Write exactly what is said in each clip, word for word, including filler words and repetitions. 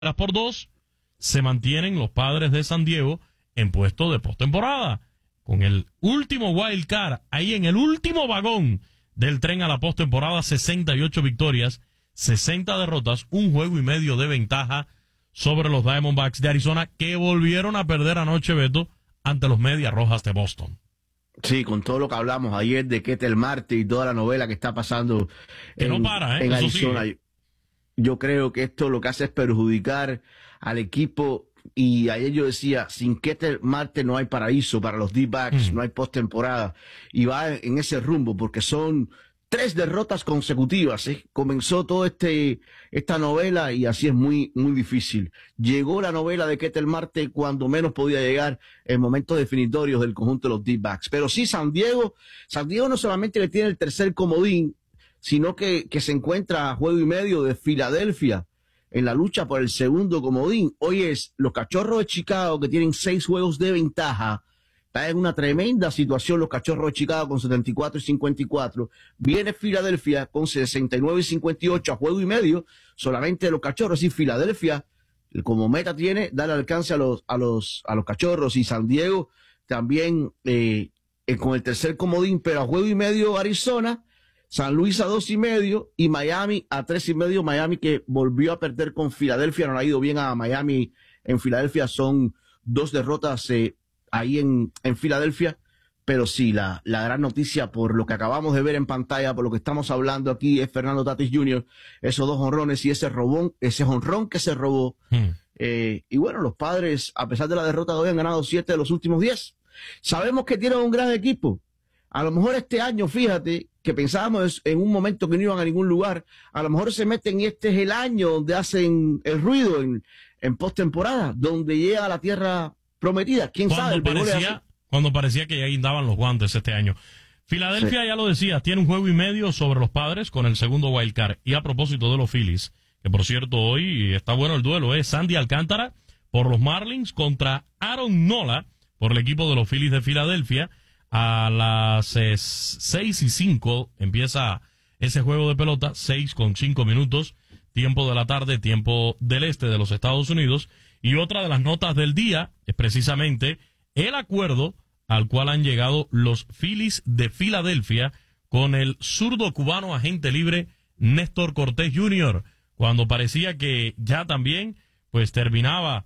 por dos, se mantienen los Padres de San Diego en puesto de postemporada. Con el último wild card, ahí en el último vagón del tren a la postemporada, sesenta y ocho victorias, sesenta derrotas, un juego y medio de ventaja sobre los Diamondbacks de Arizona, que volvieron a perder anoche, Beto, ante los Medias Rojas de Boston. Sí, con todo lo que hablamos ayer de Ketel Marte y toda la novela que está pasando que en, no para, ¿eh? en Eso Arizona. sigue. Yo creo que esto lo que hace es perjudicar al equipo. Y ayer yo decía, sin Ketel Marte no hay paraíso para los D-backs, mm. no hay postemporada. Y va en ese rumbo, porque son tres derrotas consecutivas, ¿eh? Comenzó todo este, esta novela y así es muy, muy difícil. Llegó la novela de Ketel Marte cuando menos podía llegar en momentos definitorios del conjunto de los D-backs. Pero sí, San Diego, San Diego no solamente que tiene el tercer comodín, sino que, que se encuentra a juego y medio de Filadelfia en la lucha por el segundo comodín. Hoy es los Cachorros de Chicago, que tienen seis juegos de ventaja. Está en una tremenda situación los Cachorros de Chicago con setenta y cuatro y cincuenta y cuatro. Viene Filadelfia con sesenta y nueve y cincuenta y ocho a juego y medio. Solamente los Cachorros y Filadelfia, como meta tiene, dar alcance a los, a los, a los Cachorros. Y San Diego también, eh, eh, con el tercer comodín, pero a juego y medio Arizona, San Luis a dos y medio y Miami a tres y medio. Miami que volvió a perder con Filadelfia, no le ha ido bien a Miami en Filadelfia, son dos derrotas eh, ahí en, en Filadelfia. Pero sí, la, la gran noticia por lo que acabamos de ver en pantalla, por lo que estamos hablando aquí, es Fernando Tatis junior, esos dos jonrones y ese robón, ese jonrón que se robó. Hmm. Eh, y bueno, los Padres, a pesar de la derrota de hoy, han ganado siete de los últimos diez. Sabemos que tienen un gran equipo. A lo mejor este año, fíjate, que pensábamos en un momento que no iban a ningún lugar, a lo mejor se meten y este es el año donde hacen el ruido en, en postemporada, donde llega a la tierra prometida. ¿Quién cuando sabe? Parecía, cuando parecía que ya guindaban los guantes este año. Filadelfia, sí, ya lo decía, tiene un juego y medio sobre los Padres con el segundo wild card. Y a propósito de los Phillies, que por cierto hoy está bueno el duelo, es Sandy Alcántara por los Marlins contra Aaron Nola por el equipo de los Phillies de Filadelfia. A las eh, seis y cinco empieza ese juego de pelota, seis con cinco minutos, tiempo de la tarde, tiempo del este de los Estados Unidos. Y otra de las notas del día es precisamente el acuerdo al cual han llegado los Phillies de Filadelfia con el zurdo cubano agente libre Néstor Cortés junior, cuando parecía que ya también pues terminaba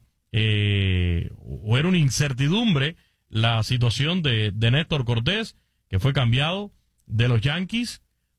eh, o era una incertidumbre la situación de, de Néstor Cortés, que fue cambiado de los Yankees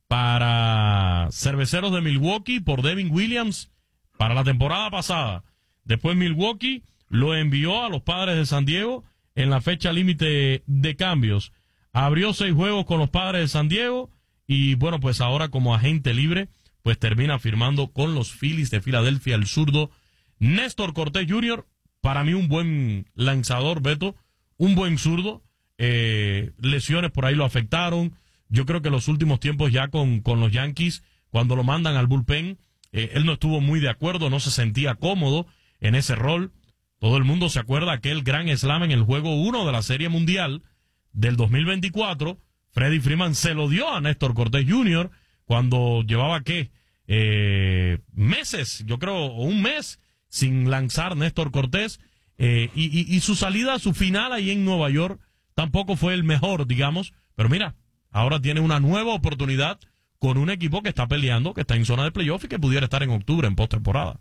para Cerveceros de Milwaukee por Devin Williams para la temporada pasada. Después Milwaukee lo envió a los Padres de San Diego en la fecha límite de cambios. Abrió seis juegos con los Padres de San Diego y bueno, pues ahora como agente libre, pues termina firmando con los Phillies de Filadelfia el zurdo Néstor Cortés junior Para mí un buen lanzador, Beto, un buen zurdo, eh, lesiones por ahí lo afectaron. Yo creo que los últimos tiempos ya con, con los Yankees, cuando lo mandan al bullpen, eh, él no estuvo muy de acuerdo, no se sentía cómodo en ese rol. Todo el mundo se acuerda aquel gran slam en el juego uno de la Serie Mundial del dos mil veinticuatro. Freddie Freeman se lo dio a Néstor Cortés junior cuando llevaba, ¿qué? Eh, meses, yo creo, o un mes sin lanzar Néstor Cortés. Eh, y, y, y su salida, su final ahí en Nueva York, tampoco fue el mejor, digamos. Pero mira, ahora tiene una nueva oportunidad con un equipo que está peleando, que está en zona de playoff y que pudiera estar en octubre, en postemporada.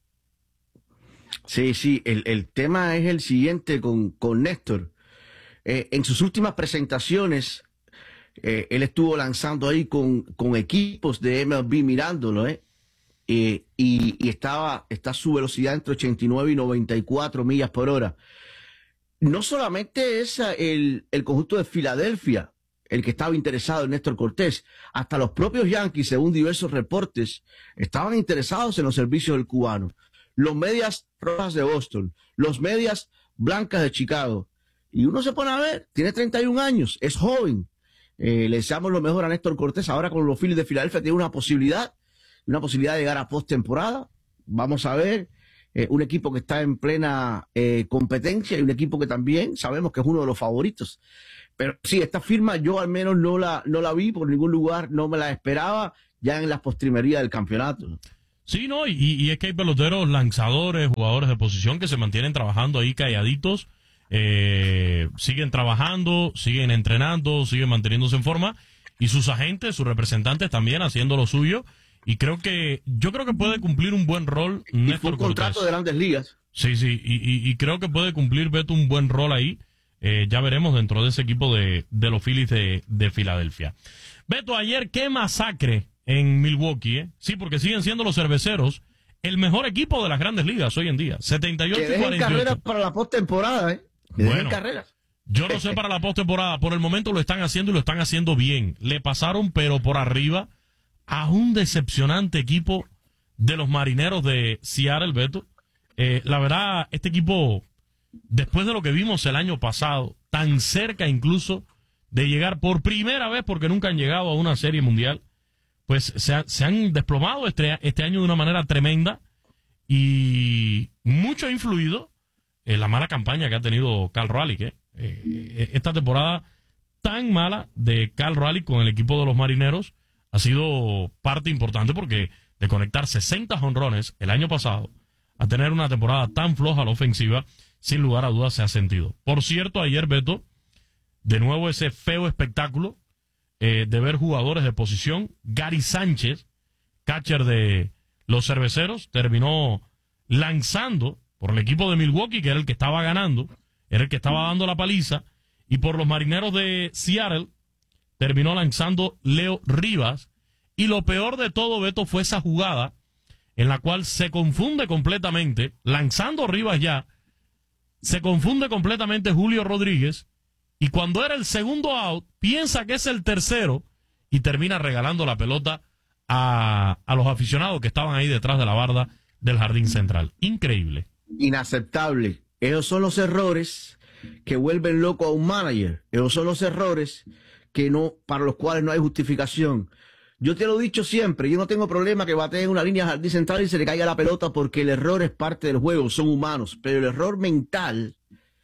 Sí, sí, el, el tema es el siguiente con, con Néstor. Eh, en sus últimas presentaciones, eh, él estuvo lanzando ahí con, con equipos de M L B mirándolo, ¿eh? Eh, y, y estaba, está su velocidad entre ochenta y nueve y noventa y cuatro millas por hora. No solamente es el, el conjunto de Filadelfia el que estaba interesado en Néstor Cortés, hasta los propios Yankees, según diversos reportes, estaban interesados en los servicios del cubano. Los Medias Rojas de Boston, los Medias Blancas de Chicago. Y uno se pone a ver, tiene treinta y un años, es joven. Eh, le deseamos lo mejor a Néstor Cortés. Ahora con los Phillies de Filadelfia tiene una posibilidad, una posibilidad de llegar a postemporada. Vamos a ver, eh, un equipo que está en plena eh, competencia y un equipo que también sabemos que es uno de los favoritos. Pero sí, esta firma yo al menos no la, no la vi por ningún lugar, no me la esperaba ya en las postrimerías del campeonato. Sí, no, y, y es que hay peloteros, lanzadores, jugadores de posición que se mantienen trabajando ahí calladitos, eh, siguen trabajando, siguen entrenando, siguen manteniéndose en forma, y sus agentes, sus representantes también haciendo lo suyo, y creo que, yo creo que puede cumplir un buen rol Néstor y fue un contrato Cortés. de Grandes Ligas. Sí, sí, y, y, y creo que puede cumplir Beto un buen rol ahí, eh, ya veremos dentro de ese equipo de, de los Phillies de, de Filadelfia. Beto, ayer qué masacre en Milwaukee, ¿eh? Sí, porque siguen siendo los cerveceros el mejor equipo de las Grandes Ligas hoy en día, setenta y ocho Que y dejen cuarenta y ocho. carreras para la postemporada, ¿eh? Que Bueno, dejen carreras. Yo no sé para la postemporada, por el momento lo están haciendo y lo están haciendo bien. Le pasaron, pero por arriba, a un decepcionante equipo de los Marineros de Seattle, Beto. Eh, la verdad, este equipo, después de lo que vimos el año pasado, tan cerca incluso de llegar por primera vez, porque nunca han llegado a una serie mundial, pues se, ha, se han desplomado este, este año de una manera tremenda y mucho ha influido en la mala campaña que ha tenido Cal Raleigh, ¿eh? Eh, esta temporada tan mala de Cal Raleigh con el equipo de los Marineros ha sido parte importante porque de conectar sesenta jonrones el año pasado a tener una temporada tan floja a la ofensiva, sin lugar a dudas se ha sentido. Por cierto, ayer, Beto, de nuevo ese feo espectáculo eh, de ver jugadores de posición. Gary Sánchez, catcher de los Cerveceros, terminó lanzando por el equipo de Milwaukee, que era el que estaba ganando, era el que estaba dando la paliza, y por los Marineros de Seattle terminó lanzando Leo Rivas. Y lo peor de todo, Beto, fue esa jugada en la cual se confunde completamente, lanzando Rivas ya, se confunde completamente Julio Rodríguez, y cuando era el segundo out, piensa que es el tercero, y termina regalando la pelota a, a los aficionados que estaban ahí detrás de la barda del jardín central. Increíble. Inaceptable. Esos son los errores que vuelven loco a un manager. Esos son los errores que no, para los cuales no hay justificación. Yo te lo he dicho siempre, yo no tengo problema que batee en una línea jardín central y se le caiga la pelota porque el error es parte del juego, son humanos, pero el error mental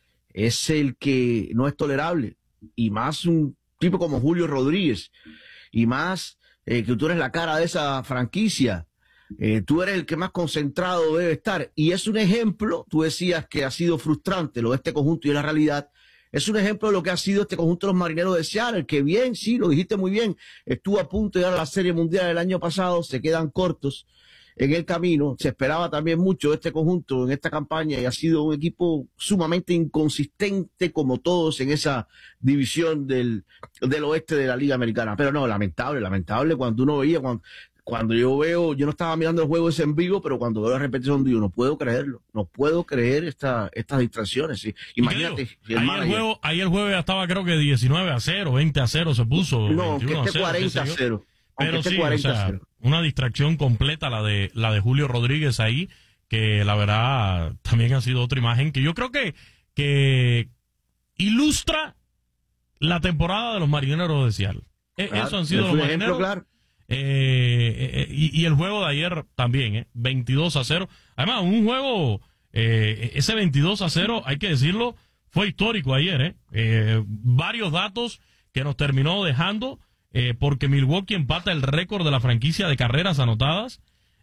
es el que no es tolerable, y más un tipo como Julio Rodríguez, y más eh, que tú eres la cara de esa franquicia, eh, tú eres el que más concentrado debe estar, y es un ejemplo, tú decías que ha sido frustrante lo de este conjunto y la realidad. Es un ejemplo de lo que ha sido este conjunto de los Marineros de Seattle, que bien, sí, lo dijiste muy bien, estuvo a punto de llegar a la Serie Mundial el año pasado, se quedan cortos en el camino, se esperaba también mucho de este conjunto en esta campaña y ha sido un equipo sumamente inconsistente como todos en esa división del, del oeste de la Liga Americana. Pero no, lamentable, lamentable cuando uno veía, cuando, cuando yo veo, yo no estaba mirando el juego ese en vivo, pero cuando veo la repetición digo, no puedo creerlo, no puedo creer esta, estas distracciones. ¿Sí? Imagínate. Si el ahí, el juego, ahí el juego ya estaba creo que diecinueve a cero, veinte a cero se puso. No, que esté cuarenta a cero. Pero sí, o sea, una distracción completa la de la de Julio Rodríguez ahí, que la verdad también ha sido otra imagen que yo creo que, que ilustra la temporada de los Marineros de Seattle. Claro, eso han sido los Marineros. Ejemplo, claro. Eh, eh, y, y el juego de ayer también, eh, veintidós a cero. Además, un juego, eh, ese veintidós a cero, hay que decirlo, fue histórico ayer. Eh. Eh, varios datos que nos terminó dejando, eh, porque Milwaukee empata el récord de la franquicia de carreras anotadas.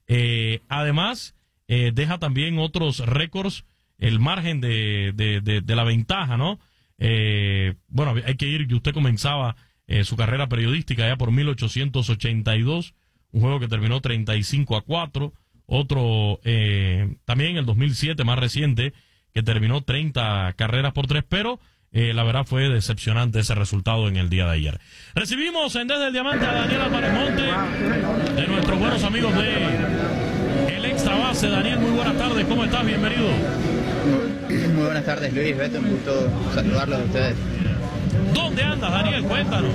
Eh, además, eh, deja también otros récords, el margen de, de, de, de la ventaja, ¿no? Eh, bueno, hay que ir, y usted comenzaba Eh, su carrera periodística ya por mil ochocientos ochenta y dos, un juego que terminó treinta y cinco a cuatro, otro eh, también en el dos mil siete, más reciente, que terminó treinta carreras por tres, pero eh, la verdad fue decepcionante ese resultado en el día de ayer. Recibimos en Desde el Diamante a Daniel Álvarez Monte, de nuestros buenos amigos de El Extra Base. Daniel, muy buenas tardes, ¿cómo estás? Bienvenido. Muy, muy buenas tardes, Luis, Beto, un gusto saludarlos a ustedes. ¿Dónde andas, Daniel? Cuéntanos.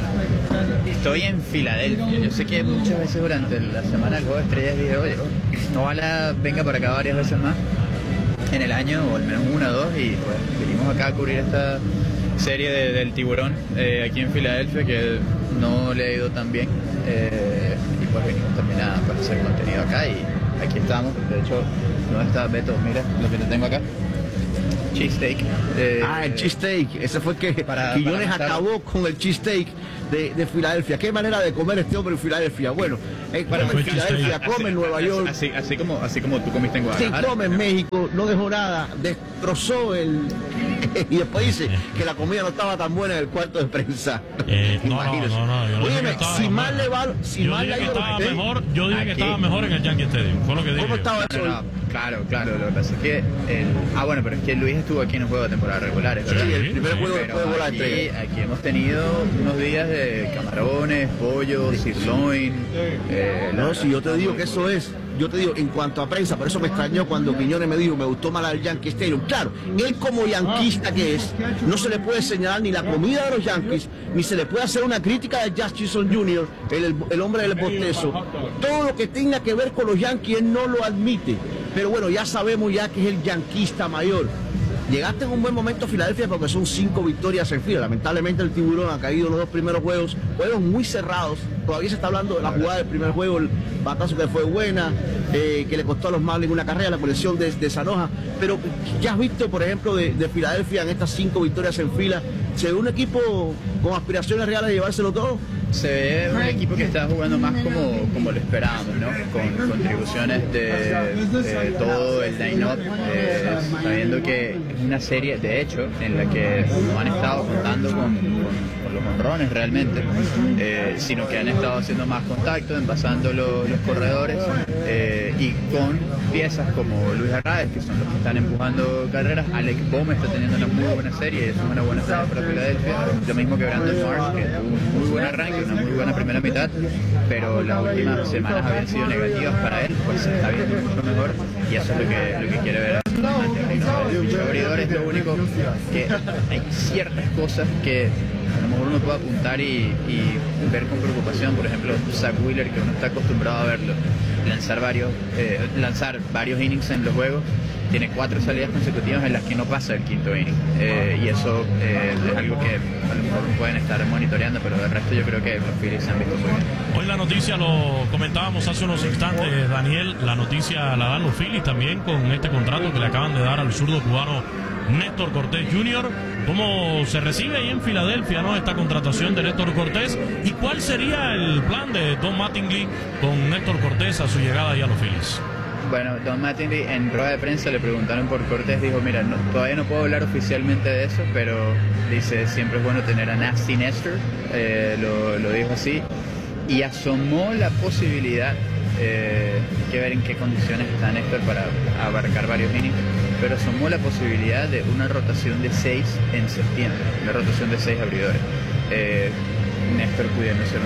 Estoy en Filadelfia. Yo sé que muchas veces durante la semana el juego de estrellas dije, oye, ojalá venga por acá varias veces más en el año, o al menos una o dos, y pues venimos acá a cubrir esta serie de, del tiburón eh, aquí en Filadelfia, que no le ha ido tan bien, eh, y pues venimos también a pues, hacer contenido acá, y aquí estamos. De hecho, ¿dónde está Beto? Mira lo que te tengo acá. Cheesesteak. Eh, ah, el cheesesteak. Ese fue que para, Quiñones para acabó con el cheesesteak de, de Filadelfia. ¿Qué manera de comer este hombre en Filadelfia? Bueno, él come Bueno, en Filadelfia, así, come en Nueva York. Así, así, como, así como tú comiste en Sí, Guadalajara. come en México, no dejó nada, destrozó el... y después dice que la comida no estaba tan buena en el cuarto de prensa. Eh, no, no, Imagínese. no, no, yo no dije Óyeme, que estaba si tan mal buena. le va, si Yo mal dije le que ha ido estaba a usted, mejor, yo dije que Aquí. estaba mejor en el Yankee Stadium, fue lo que dije. ¿cómo yo. estaba eso? No, no, claro, claro, lo que pasa es que el... Ah, bueno, pero es que Luis estuvo aquí en un juego de temporada regular, es verdad. Sí, el primer Sí, juego Pero después de la aquí, estrella. aquí hemos tenido unos días de camarones, pollo, sirloin. Eh, la No, verdad si yo te está digo muy, que muy eso es, yo te digo, en cuanto a prensa, por eso me extrañó cuando Quiñones me dijo, me gustó más el Yankee Stadium. Claro, él como yanquista que es, no se le puede señalar ni la comida de los Yankees, ni se le puede hacer una crítica de Jazz Chisholm junior, el, el, el hombre del bostezo. Todo lo que tenga que ver con los Yankees, él no lo admite. Pero bueno, ya sabemos ya que es el yanquista mayor. Llegaste en un buen momento a Filadelfia porque son cinco victorias en fila. Lamentablemente el Tiburón ha caído en los dos primeros juegos, juegos muy cerrados. Todavía se está hablando de la jugada del primer juego, el batazo que fue buena, eh, que le costó a los Marlins una carrera, la colección de, de Sanoja. Pero ya has visto, por ejemplo, de, de Filadelfia en estas cinco victorias en fila, ¿se ve un equipo con aspiraciones reales de llevárselo todo? Se ve un equipo que está jugando más como, como lo esperábamos, ¿no? Con contribuciones de, de todo el line-up, eh, sabiendo que es una serie, de hecho, en la que no han estado contando con, con, con los honrones realmente, eh, sino que han estado haciendo más contacto, envasando los, los corredores eh, y con piezas como Luis Arraez, que son los que están empujando carreras. Alec Bohm está teniendo una muy buena serie, es una buena serie para Filadelfia, lo mismo que Brandon Marsh, que tuvo un muy buen arranque, una muy buena primera mitad, pero las últimas semanas habían sido negativas para él, pues se está viendo mucho mejor y eso es lo que, lo que quiere ver. El abridor es lo único que hay ciertas cosas que a lo mejor uno puede apuntar y, y ver con preocupación. Por ejemplo, Zach Wheeler, que uno está acostumbrado a verlo lanzar varios, eh, lanzar varios innings en los juegos, tiene cuatro salidas consecutivas en las que no pasa el quinto inning, eh, y eso eh, es algo que a lo mejor pueden estar monitoreando, pero de resto yo creo que los Phillies se han visto muy bien. Hoy la noticia, lo comentábamos hace unos instantes, Daniel, la noticia la dan los Phillies también con este contrato que le acaban de dar al zurdo cubano Néstor Cortés junior ¿Cómo se recibe ahí en Filadelfia, ¿no?, esta contratación de Néstor Cortés? ¿Y cuál sería el plan de Don Mattingly con Néstor Cortés a su llegada ahí a los Phillies? Bueno, Don Mattingly en rueda de prensa le preguntaron por Cortés, dijo, mira, no, todavía no puedo hablar oficialmente de eso, pero dice, siempre es bueno tener a Nasty Nestor, eh, lo, lo dijo así, y asomó la posibilidad, eh, hay que ver en qué condiciones está Néstor para abarcar varios innings, pero asomó la posibilidad de una rotación de seis en septiembre, una rotación de seis abridores, eh, Néstor pudiendo ser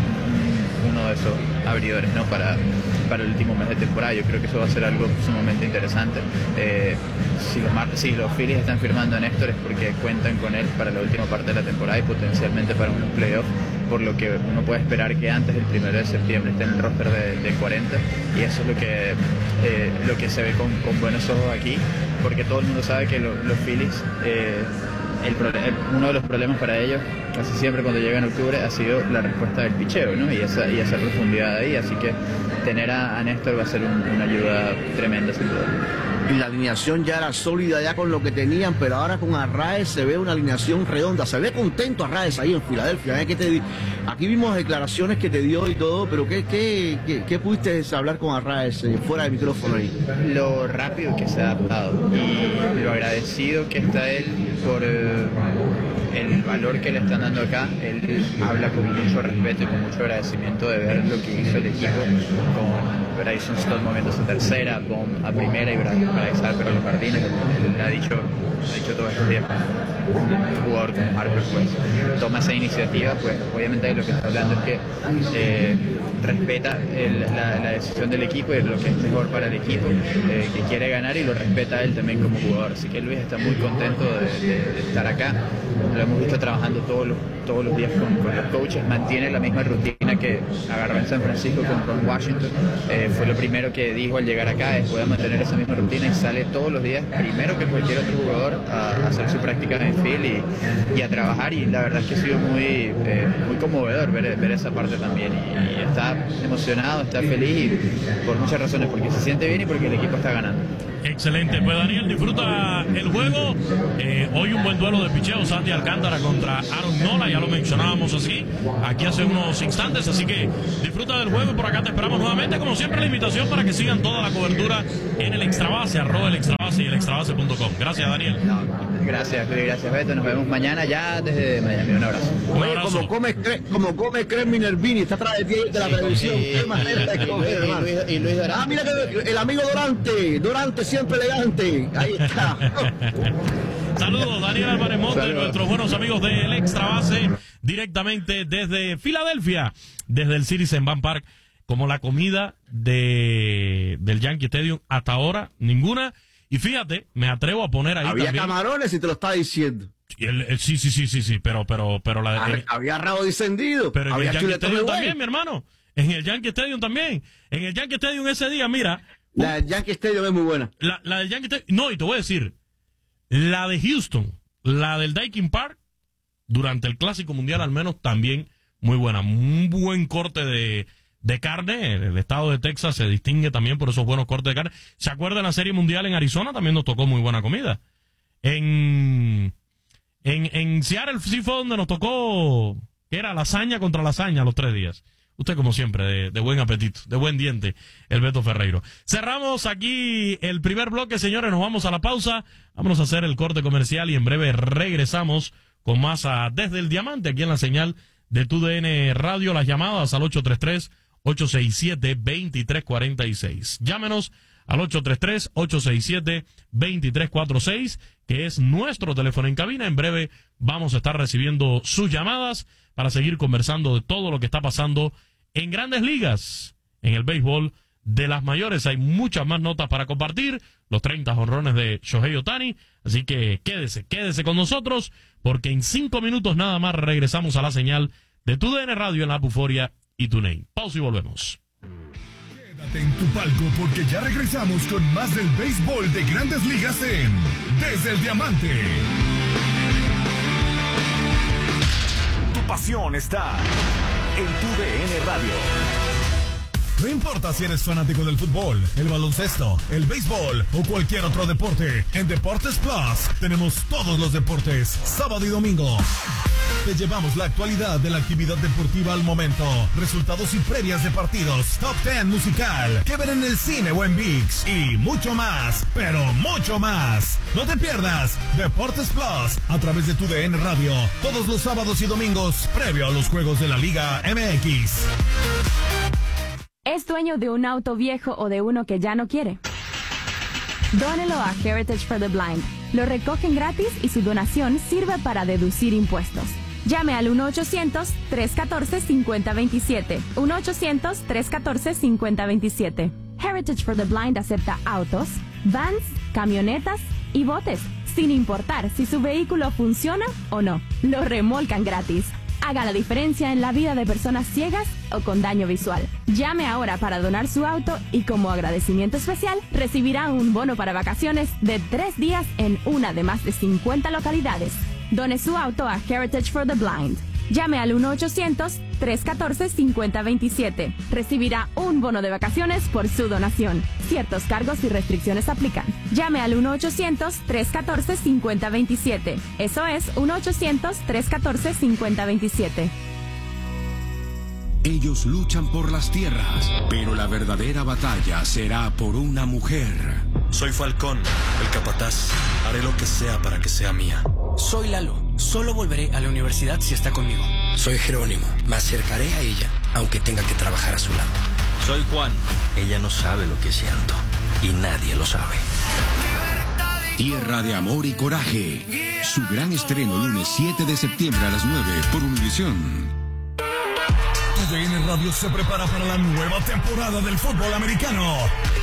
una, uno de esos abridores, ¿no?, para, para el último mes de temporada. Yo creo que eso va a ser algo sumamente interesante. Eh, si, los Mar si los Phillies están firmando a Néstor es porque cuentan con él para la última parte de la temporada y potencialmente para unos playoffs, por lo que uno puede esperar que antes del primero de septiembre esté en el roster de, de cuarenta, y eso es lo que, eh, lo que se ve con, con buenos ojos aquí, porque todo el mundo sabe que lo, los Phillies, eh, el, el, uno de los problemas para ellos casi siempre cuando llega en octubre ha sido la respuesta del picheo, ¿no?, y esa, y esa profundidad ahí, así que tener a, a Néstor va a ser un, una ayuda tremenda sin duda. Y la alineación ya era sólida ya con lo que tenían, pero ahora con Arraez se ve una alineación redonda. Se ve contento Arraez ahí en Filadelfia. ¿eh? ¿Qué te, aquí vimos declaraciones que te dio y todo, pero ¿qué, qué, qué, qué pudiste hablar con Arraez eh, fuera del micrófono ahí? Lo rápido que se ha adaptado y lo agradecido que está él por eh, el valor que le están dando acá. Él habla con mucho respeto y con mucho agradecimiento de ver lo que hizo el equipo con Bryson Stott moviéndose a tercera, Bohm a primera y Bryce Harper a los jardines. Él, él ha dicho, ha dicho todo estos días, un jugador como Harper pues toma esa iniciativa, pues obviamente lo que está hablando es que eh, respeta el, la, la decisión del equipo y lo que es mejor para el equipo, eh, que quiere ganar, y lo respeta él también como jugador. Así que Luis está muy contento de, de, de estar acá. Lo hemos visto trabajando todos los, todos los días con, con los coaches, mantiene la misma rutina que agarró en San Francisco con, con Washington. Eh, fue lo primero que dijo al llegar acá, es poder mantener esa misma rutina, y sale todos los días, primero que cualquier otro jugador, a, a hacer su práctica en field y, y a trabajar, y la verdad es que ha sido muy, eh, muy conmovedor ver, ver esa parte también, y, y está emocionado, está feliz, y por muchas razones, porque se siente bien y porque el equipo está ganando. Excelente, pues Daniel, disfruta el juego. Eh, hoy un buen duelo de picheo, Sandy Alcántara contra Aaron Nola, ya lo mencionábamos así, aquí hace unos instantes, así que disfruta del juego. Por acá te esperamos nuevamente, como siempre, la invitación para que sigan toda la cobertura en el Extrabase, arroba el Extrabase y el extrabase punto com. Gracias, Daniel. Gracias, gracias, Beto. Nos vemos mañana ya desde Miami. Un abrazo. Un Oye, abrazo. como come, cre- como come Cres Minervini, está atrás de ti de la Sí, televisión. y- Qué manera de y- comer, y- y hermano. Luis- y Luis Dorante. Ah, mira que el amigo Dorante, Dorante siempre elegante. Ahí está. Saludos, Daniel Álvarez Monte, Saludos. nuestros buenos amigos del Extrabase, directamente desde Filadelfia, desde el Citizen Bank Park, como la comida de del Yankee Stadium hasta ahora, ninguna. Y fíjate, me atrevo a poner ahí Había también. camarones y te lo estaba diciendo. Y el- el- sí, sí, sí, sí, sí, pero, pero, pero la Había, el- había rabo descendido. pero en había el Yankee chuletón de Stadium buey. también, mi hermano. En el Yankee Stadium también. En el Yankee Stadium ese día, mira, La del Yankee Stadium es muy buena. la, la del Yankee Stadium, no, y te voy a decir, la de Houston, la del Daikin Park, durante el Clásico Mundial al menos, también muy buena. Un buen corte de, de carne. El estado de Texas se distingue también por esos buenos cortes de carne. ¿Se acuerdan la Serie Mundial en Arizona? También nos tocó muy buena comida. En, en, en Seattle sí fue donde nos tocó, que era lasaña contra lasaña los tres días. Usted, como siempre, de, de buen apetito, de buen diente, el Beto Ferreiro. Cerramos aquí el primer bloque, señores. Nos vamos a la pausa. Vámonos a hacer el corte comercial y en breve regresamos con más a Desde el Diamante, aquí en la señal de Tu D N Radio. Las llamadas al ocho tres tres, ocho seis siete, dos tres cuatro seis. Llámenos al ocho tres tres, ocho seis siete, dos tres cuatro seis, que es nuestro teléfono en cabina. En breve vamos a estar recibiendo sus llamadas para seguir conversando de todo lo que está pasando en Grandes Ligas, en el béisbol de las mayores. Hay muchas más notas para compartir, los treinta jonrones de Shohei Ohtani, así que quédese, quédese con nosotros, porque en cinco minutos nada más regresamos a la señal de Tu D N Radio en la Puforia y TuneIn. Pausa y volvemos. Quédate en tu palco porque ya regresamos con más del béisbol de Grandes Ligas en Desde el Diamante. Tu pasión está en Tu D N Radio. No importa si eres fanático del fútbol, el baloncesto, el béisbol o cualquier otro deporte, en Deportes Plus tenemos todos los deportes, sábado y domingo. Te llevamos la actualidad de la actividad deportiva al momento, resultados y previas de partidos, top diez musical, que ver en el cine o en ViX y mucho más, pero mucho más. No te pierdas Deportes Plus a través de Tu D N Radio, todos los sábados y domingos, previo a los juegos de la Liga M X. ¿Es dueño de un auto viejo o de uno que ya no quiere? Dónelo a Heritage for the Blind. Lo recogen gratis y su donación sirve para deducir impuestos. Llame al uno ochocientos, tres uno cuatro, cinco cero dos siete. uno ochocientos, tres uno cuatro, cinco cero dos siete. Heritage for the Blind acepta autos, vans, camionetas y botes, sin importar si su vehículo funciona o no. Lo remolcan gratis. Haga la diferencia en la vida de personas ciegas o con daño visual. Llame ahora para donar su auto y como agradecimiento especial recibirá un bono para vacaciones de tres días en una de más de cincuenta localidades. Done su auto a Heritage for the Blind. Llame al uno ochocientos, tres uno cuatro, cinco cero dos siete. Recibirá un bono de vacaciones por su donación. Ciertos cargos y restricciones aplican. Llame al uno ochocientos, tres uno cuatro, cinco cero dos siete. Eso es uno ochocientos, tres uno cuatro, cinco cero dos siete. Ellos luchan por las tierras, pero la verdadera batalla será por una mujer. Soy Falcón, el capataz. Haré lo que sea para que sea mía. Soy Lalo. Solo volveré a la universidad si está conmigo. Soy Jerónimo. Me acercaré a ella, aunque tenga que trabajar a su lado. Soy Juan. Ella no sabe lo que siento. Y nadie lo sabe. Tierra de amor y coraje. Su gran estreno lunes siete de septiembre a las nueve por Univisión. Tu D N Radio se prepara para la nueva temporada del fútbol americano.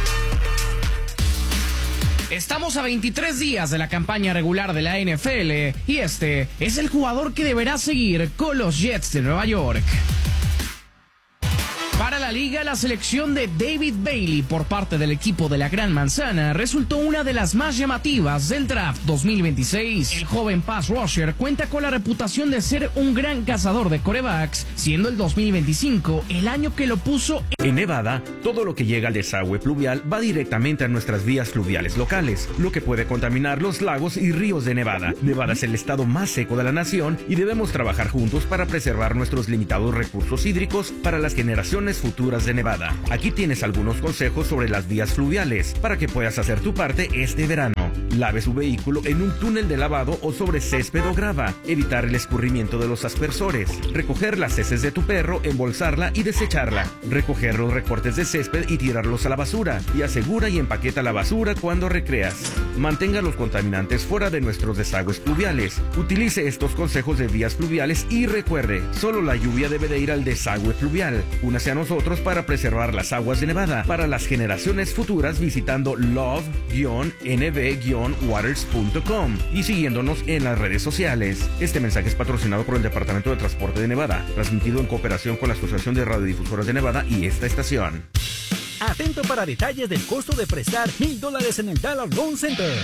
Estamos a veintitrés días de la campaña regular de la N F L y este es el jugador que deberá seguir con los Jets de Nueva York. Para la la liga, la selección de David Bailey por parte del equipo de la Gran Manzana resultó una de las más llamativas del draft dos mil veintiséis. El joven pass rusher cuenta con la reputación de ser un gran cazador de quarterbacks, siendo el dos mil veinticinco el año que lo puso en... En Nevada, todo lo que llega al desagüe pluvial va directamente a nuestras vías fluviales locales, lo que puede contaminar los lagos y ríos de Nevada. Nevada es el estado más seco de la nación y debemos trabajar juntos para preservar nuestros limitados recursos hídricos para las generaciones futuras de Nevada. Aquí tienes algunos consejos sobre las vías fluviales para que puedas hacer tu parte este verano. Lave su vehículo en un túnel de lavado o sobre césped o grava. Evitar el escurrimiento de los aspersores. Recoger las heces de tu perro, embolsarla y desecharla. Recoger los recortes de césped y tirarlos a la basura. Y asegura y empaqueta la basura cuando recreas. Mantenga los contaminantes fuera de nuestros desagües pluviales. Utilice estos consejos de vías fluviales y recuerde, solo la lluvia debe de ir al desagüe fluvial. Únase a nosotros para preservar las aguas de Nevada para las generaciones futuras visitando love N V waters punto com y siguiéndonos en las redes sociales. Este mensaje es patrocinado por el Departamento de Transporte de Nevada, transmitido en cooperación con la Asociación de Radiodifusoras de Nevada y esta estación. Atento para detalles del costo de prestar mil dólares en el Dollar Loan Center.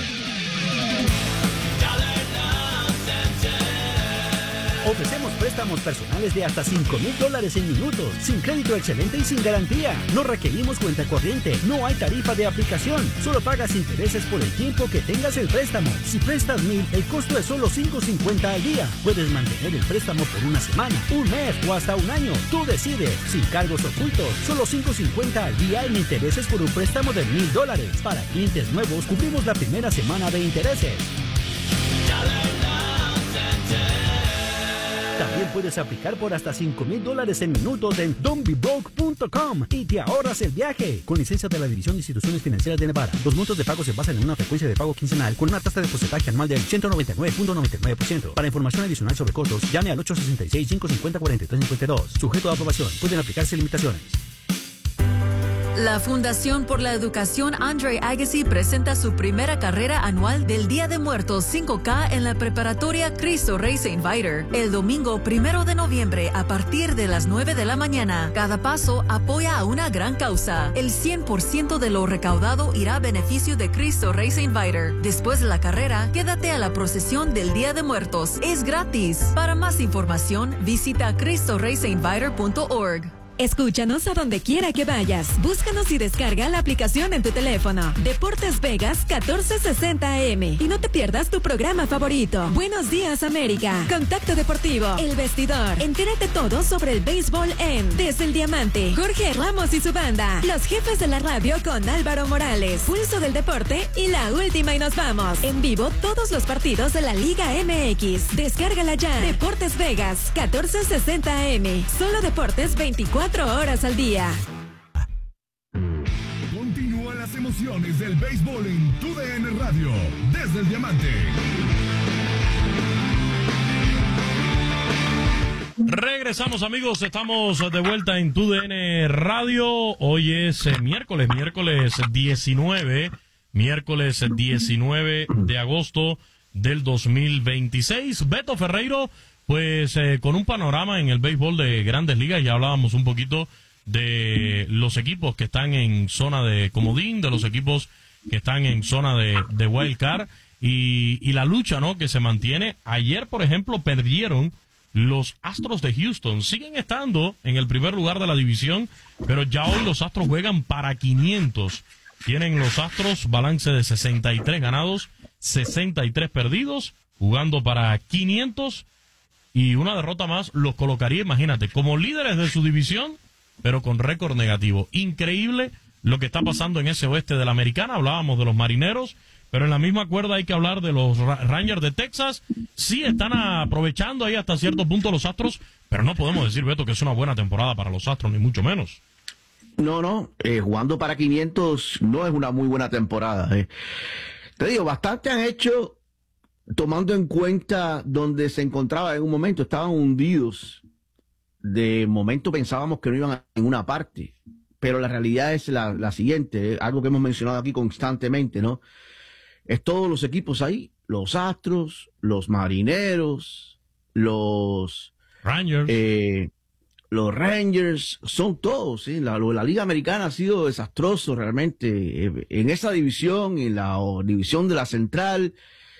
Ofrecemos préstamos personales de hasta cinco mil dólares en minutos, sin crédito excelente y sin garantía. No requerimos cuenta corriente, no hay tarifa de aplicación, solo pagas intereses por el tiempo que tengas el préstamo. Si prestas mil, el costo es solo cinco cincuenta al día. Puedes mantener el préstamo por una semana, un mes o hasta un año. Tú decides, sin cargos ocultos, solo cinco cincuenta al día en intereses por un préstamo de mil dólares. Para clientes nuevos, cubrimos la primera semana de intereses. También puedes aplicar por hasta cinco mil dólares en minutos en don't be broke punto com y te ahorras el viaje. Con licencia de la División de Instituciones Financieras de Nevada, los montos de pago se basan en una frecuencia de pago quincenal con una tasa de porcentaje anual del ciento noventa y nueve punto noventa y nueve por ciento. Para información adicional sobre costos, llame al ocho seis seis, cinco cinco cero, cuatro tres cinco dos. Sujeto a aprobación. Pueden aplicarse limitaciones. La Fundación por la Educación Andre Agassi presenta su primera carrera anual del Día de Muertos cinco K en la preparatoria Cristo Rey Saint Viator. El domingo primero de noviembre a partir de las nueve de la mañana. Cada paso apoya a una gran causa. El cien por ciento de lo recaudado irá a beneficio de Cristo Rey Saint Viator. Después de la carrera, quédate a la procesión del Día de Muertos. Es gratis. Para más información, visita cristo rey saint viator punto org. Escúchanos a donde quiera que vayas. Búscanos y descarga la aplicación en tu teléfono. Deportes Vegas catorce sesenta A M. Y no te pierdas tu programa favorito. Buenos días, América. Contacto Deportivo. El Vestidor. Entérate todo sobre el béisbol en Desde el Diamante. Jorge Ramos y su banda. Los jefes de la radio con Álvaro Morales. Pulso del Deporte y la última y nos vamos. En vivo todos los partidos de la Liga M X. Descárgala ya. Deportes Vegas catorce sesenta A M. Solo deportes veinticuatro horas al día. Continúa las emociones del béisbol en tu D N Radio, desde el Diamante. Regresamos, amigos, estamos de vuelta en tu D N Radio. Hoy es eh, miércoles, miércoles diecinueve, miércoles diecinueve de agosto del dos mil veintiséis. Beto Ferreiro, pues eh, con un panorama en el béisbol de Grandes Ligas. Ya hablábamos un poquito de los equipos que están en zona de comodín, de los equipos que están en zona de, de wild card y, y la lucha, ¿no?, que se mantiene. Ayer, por ejemplo, perdieron los Astros de Houston. Siguen estando en el primer lugar de la división, pero ya hoy los Astros juegan para quinientos. Tienen los Astros balance de sesenta y tres ganados, sesenta y tres perdidos, jugando para quinientos. Y una derrota más los colocaría, imagínate, como líderes de su división, pero con récord negativo. Increíble lo que está pasando en ese oeste de la Americana. Hablábamos de los Marineros, pero en la misma cuerda hay que hablar de los Rangers de Texas. Sí están aprovechando ahí hasta cierto punto los Astros, pero no podemos decir, Beto, que es una buena temporada para los Astros, ni mucho menos. No, no, eh, jugando para quinientos no es una muy buena temporada. Eh. Te digo, bastante han hecho, tomando en cuenta donde se encontraba en un momento, estaban hundidos. De momento pensábamos que no iban a ninguna parte, pero la realidad es la, la siguiente, algo que hemos mencionado aquí constantemente, ¿no? Es todos los equipos ahí, los Astros, los Marineros, los Rangers, eh, los Rangers, son todos, ¿sí? La, la Liga Americana ha sido desastroso realmente eh, en esa división, en la o, división de la Central,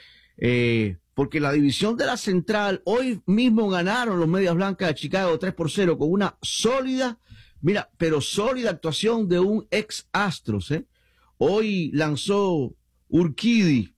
eh, porque la división de la Central, hoy mismo ganaron los Medias Blancas de Chicago tres por cero con una sólida, mira, pero sólida actuación de un ex Astros, ¿eh? Hoy lanzó Urquidy,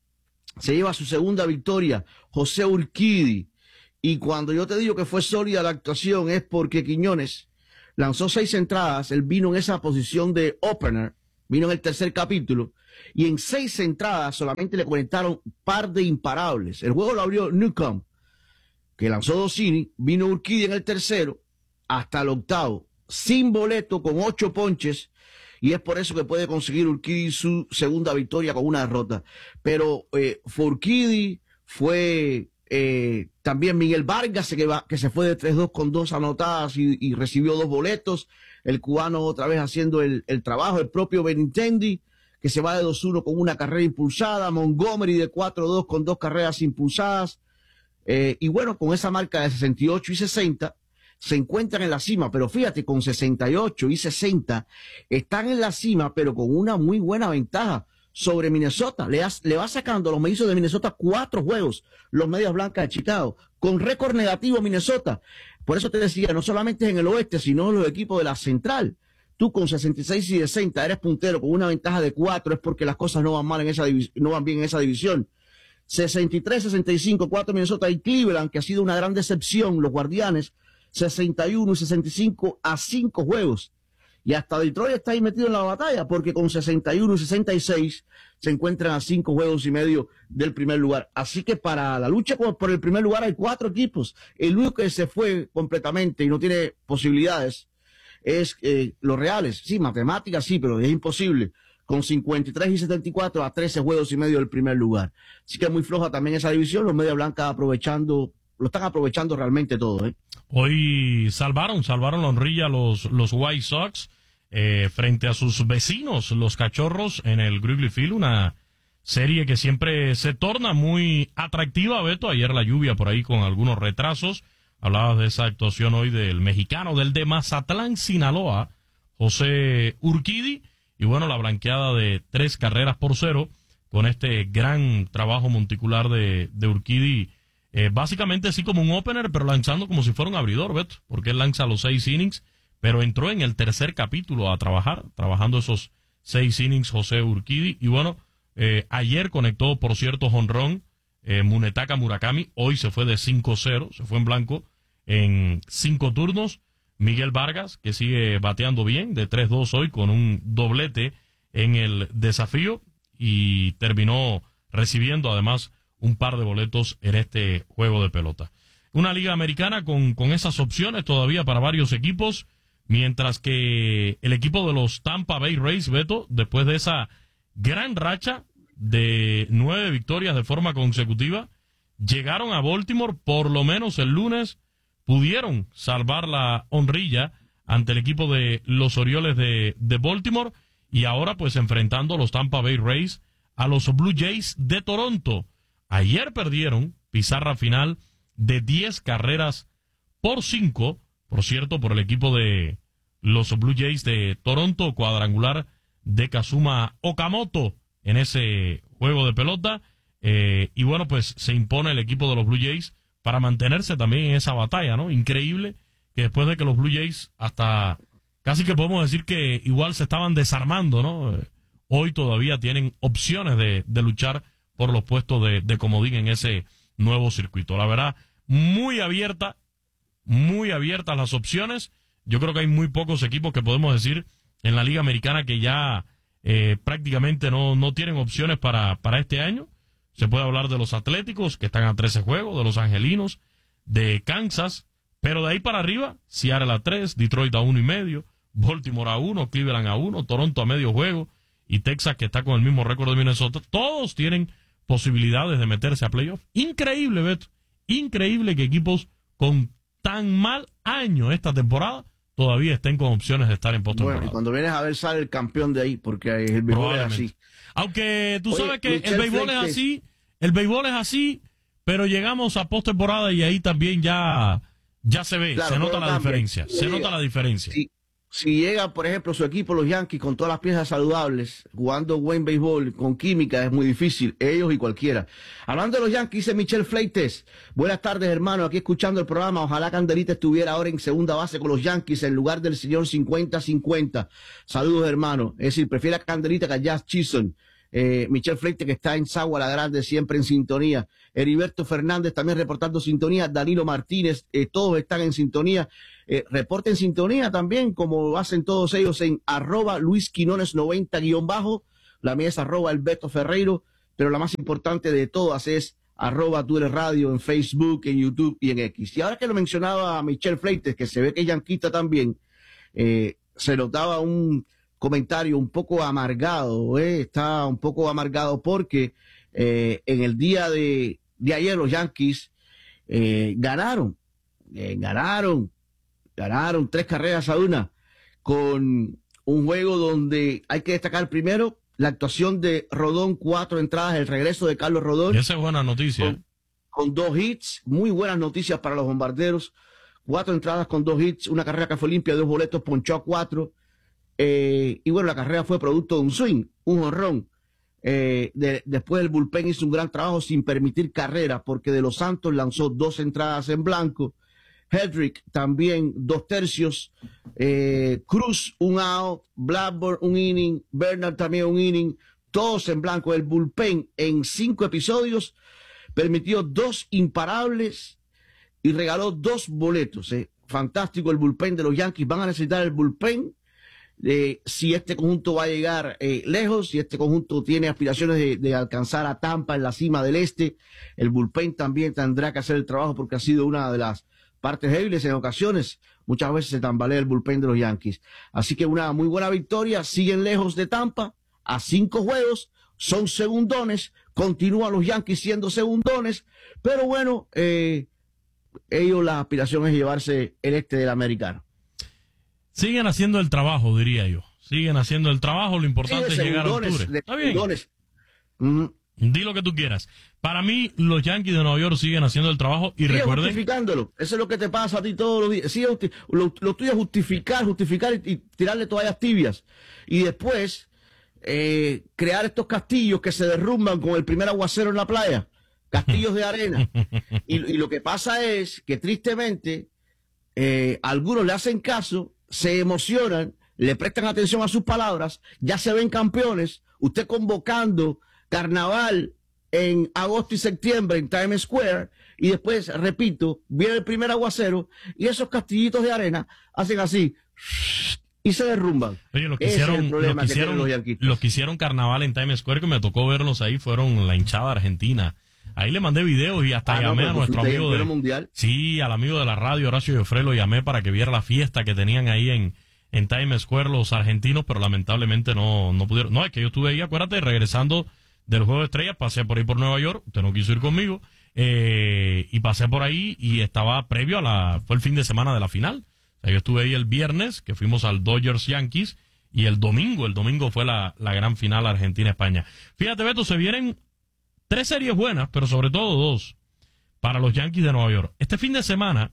se lleva su segunda victoria, José Urquidy. Y cuando yo te digo que fue sólida la actuación es porque Quiñones lanzó seis entradas, él vino en esa posición de opener, vino en el tercer capítulo, y en seis entradas solamente le conectaron un par de imparables. El juego lo abrió Newcomb, que lanzó dos innings, vino Urquidy en el tercero, hasta el octavo, sin boleto, con ocho ponches, y es por eso que puede conseguir Urquidy su segunda victoria con una derrota. Pero eh, fue Urquidy, fue... Eh, también Miguel Vargas que, va, que se fue de tres dos con dos anotadas y, y recibió dos boletos, el cubano otra vez haciendo el, el trabajo, el propio Benintendi que se va de dos uno con una carrera impulsada, Montgomery de cuatro dos con dos carreras impulsadas, eh, y bueno, con esa marca de sesenta y ocho y sesenta se encuentran en la cima, pero fíjate, con sesenta y ocho y sesenta están en la cima, pero con una muy buena ventaja sobre Minnesota. Le, has, le va sacando a los mellizos de Minnesota cuatro juegos, los Medias Blancas de Chicago, con récord negativo Minnesota. Por eso te decía, no solamente es en el oeste, sino en los equipos de la Central. Tú con sesenta y seis y sesenta eres puntero con una ventaja de cuatro, es porque las cosas no van mal en esa no van bien en esa división. sesenta y tres, sesenta y cinco, cuatro Minnesota y Cleveland, que ha sido una gran decepción, los Guardianes, sesenta y uno y sesenta y cinco a cinco juegos. Y hasta Detroit está ahí metido en la batalla, porque con sesenta y uno y sesenta y seis se encuentran a cinco juegos y medio del primer lugar. Así que para la lucha por el primer lugar hay cuatro equipos. El único que se fue completamente y no tiene posibilidades es eh, los Reales. Sí, matemáticas sí, pero es imposible. Con cincuenta y tres y setenta y cuatro a trece juegos y medio del primer lugar. Así que es muy floja también esa división. Los Medias Blancas aprovechando, lo están aprovechando realmente todo, ¿eh? Hoy salvaron, salvaron la honrilla los, los White Sox. Eh, frente a sus vecinos, los Cachorros, en el Wrigley Field, una serie que siempre se torna muy atractiva, Beto. Ayer la lluvia por ahí con algunos retrasos. Hablabas de esa actuación hoy del mexicano, del de Mazatlán, Sinaloa, José Urquidy. Y bueno, la blanqueada de tres carreras por cero con este gran trabajo monticular de, de Urquidy. Eh, básicamente así como un opener, pero lanzando como si fuera un abridor, Beto, porque él lanza los seis innings. Pero entró en el tercer capítulo a trabajar, trabajando esos seis innings José Urquidy. Y bueno, eh, ayer conectó, por cierto, jonrón eh, Munetaka Murakami. Hoy se fue de cinco cero, se fue en blanco en cinco turnos. Miguel Vargas, que sigue bateando bien, de tres dos hoy, con un doblete en el desafío. Y terminó recibiendo, además, un par de boletos en este juego de pelota. Una liga americana con, con esas opciones todavía para varios equipos. Mientras que el equipo de los Tampa Bay Rays, Beto, después de esa gran racha de nueve victorias de forma consecutiva, llegaron a Baltimore, por lo menos el lunes, pudieron salvar la honrilla ante el equipo de los Orioles de, de Baltimore, y ahora pues enfrentando a los Tampa Bay Rays a los Blue Jays de Toronto. Ayer perdieron pizarra final de diez carreras por cinco, por cierto, por el equipo de los Blue Jays de Toronto, cuadrangular de Kazuma Okamoto en ese juego de pelota. Eh, y bueno, pues se impone el equipo de los Blue Jays para mantenerse también en esa batalla, ¿no? Increíble que después de que los Blue Jays hasta casi que podemos decir que igual se estaban desarmando, ¿no? Eh, hoy todavía tienen opciones de, de luchar por los puestos de, de comodín en ese nuevo circuito. La verdad, muy abierta. Muy abiertas las opciones. Yo creo que hay muy pocos equipos que podemos decir en la Liga Americana que ya eh, prácticamente no, no tienen opciones para, para este año. Se puede hablar de los Atléticos, que están a trece juegos, de los Angelinos, de Kansas, pero de ahí para arriba, Seattle a tres, Detroit a uno y medio, Baltimore a uno, Cleveland a uno, Toronto a medio juego, y Texas, que está con el mismo récord de Minnesota. Todos tienen posibilidades de meterse a playoff. Increíble, Beto. Increíble que equipos con tan mal año esta temporada todavía estén con opciones de estar en postemporada. Bueno, y cuando vienes a ver sale el campeón de ahí, porque el béisbol es así. Aunque tú Oye, sabes que Michel el béisbol Fleite. es así, el béisbol es así, pero llegamos a postemporada y ahí también ya ya se ve, Claro, se nota la cambia. diferencia, se Sí, nota la diferencia. Si, si llega, por ejemplo, su equipo, los Yankees, con todas las piezas saludables, jugando buen béisbol, con química, es muy difícil, ellos y cualquiera. Hablando de los Yankees, dice Michel Fleites, buenas tardes, hermano, aquí escuchando el programa, ojalá Candelita estuviera ahora en segunda base con los Yankees en lugar del señor cincuenta cincuenta. Saludos, hermano. Es decir, prefiere a Candelita que a Jazz Chisholm. Eh, Michel Fleites, que está en Sagua la Grande, siempre en sintonía. Heriberto Fernández también reportando sintonía. Danilo Martínez, eh, todos están en sintonía. Eh, reporten sintonía también, como hacen todos ellos en arroba Luis Quinones noventa guión bajo. La mía es arroba Alberto Ferreiro, pero la más importante de todas es arroba Tú Eres Radio en Facebook, en YouTube y en X. Y ahora que lo mencionaba Michel Fleites, que se ve que es yanquista también, eh, se notaba un comentario un poco amargado, eh, está un poco amargado porque eh, en el día de, de ayer los Yankees eh, ganaron, eh, ganaron, ganaron tres carreras a una con un juego donde hay que destacar primero la actuación de Rodón, cuatro entradas, el regreso de Carlos Rodón. Esa es buena noticia. Con, con dos hits, muy buenas noticias para los bombarderos, cuatro entradas con dos hits, una carrera que fue limpia, dos boletos, ponchó a cuatro. Eh, y bueno, la carrera fue producto de un swing, un jonrón. Eh, de, después el bullpen hizo un gran trabajo sin permitir carreras, porque De Los Santos lanzó dos entradas en blanco. Hedrick también dos tercios. Eh, Cruz un out. Blackburn un inning. Bernard también un inning. Todos en blanco. El bullpen en cinco episodios permitió dos imparables y regaló dos boletos. Eh. Fantástico el bullpen de los Yankees. Van a necesitar el bullpen. Eh, si este conjunto va a llegar eh, lejos, si este conjunto tiene aspiraciones de, de alcanzar a Tampa en la cima del este, el bullpen también tendrá que hacer el trabajo porque ha sido una de las partes débiles en ocasiones. Muchas veces se tambalea el bullpen de los Yankees. Así que una muy buena victoria, siguen lejos de Tampa, a cinco juegos, son segundones, continúan los Yankees siendo segundones, pero bueno, eh, ellos la aspiración es llevarse el este del americano. Siguen haciendo el trabajo, diría yo. Siguen haciendo el trabajo, lo importante sí, es llegar a octubre. De Está bien. Mm. Di lo que tú quieras. Para mí, los Yankees de Nueva York siguen haciendo el trabajo y Sigue recuerden... justificándolo. Eso es lo que te pasa a ti todos los días. Sigue justi- lo, lo tuyo es justificar, justificar y, y tirarle toallas tibias. Y después, eh, crear estos castillos que se derrumban con el primer aguacero en la playa. Castillos de arena. Y, y lo que pasa es que tristemente, eh, algunos le hacen caso, se emocionan, le prestan atención a sus palabras, ya se ven campeones, usted convocando carnaval en agosto y septiembre en Times Square, y después, repito, viene el primer aguacero, y esos castillitos de arena hacen así, y se derrumban. Oye, los que Ese hicieron, es el problema los que que tienen hicieron, los yanquistas. los que hicieron carnaval en Times Square, que me tocó verlos ahí, fueron la hinchada argentina. Ahí le mandé videos y hasta Ah, no, llamé pero a nuestro usted amigo campeón de... mundial. Sí, al amigo de la radio, Horacio Joffre, lo llamé para que viera la fiesta que tenían ahí en, en Times Square los argentinos, pero lamentablemente no, no pudieron. No, es que yo estuve ahí, acuérdate, regresando del Juego de Estrellas, pasé por ahí por Nueva York, usted no quiso ir conmigo, eh, y pasé por ahí y estaba previo a la... fue el fin de semana de la final. O sea, yo estuve ahí el viernes, que fuimos al Dodgers Yankees, y el domingo, el domingo fue la, la gran final Argentina-España. Fíjate, Beto, se vienen tres series buenas, pero sobre todo dos, para los Yankees de Nueva York. Este fin de semana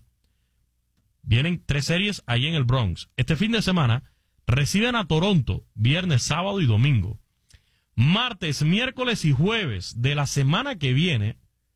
vienen tres series ahí en el Bronx. Este fin de semana reciben a Toronto, viernes, sábado y domingo. Martes, miércoles y jueves de la semana que viene,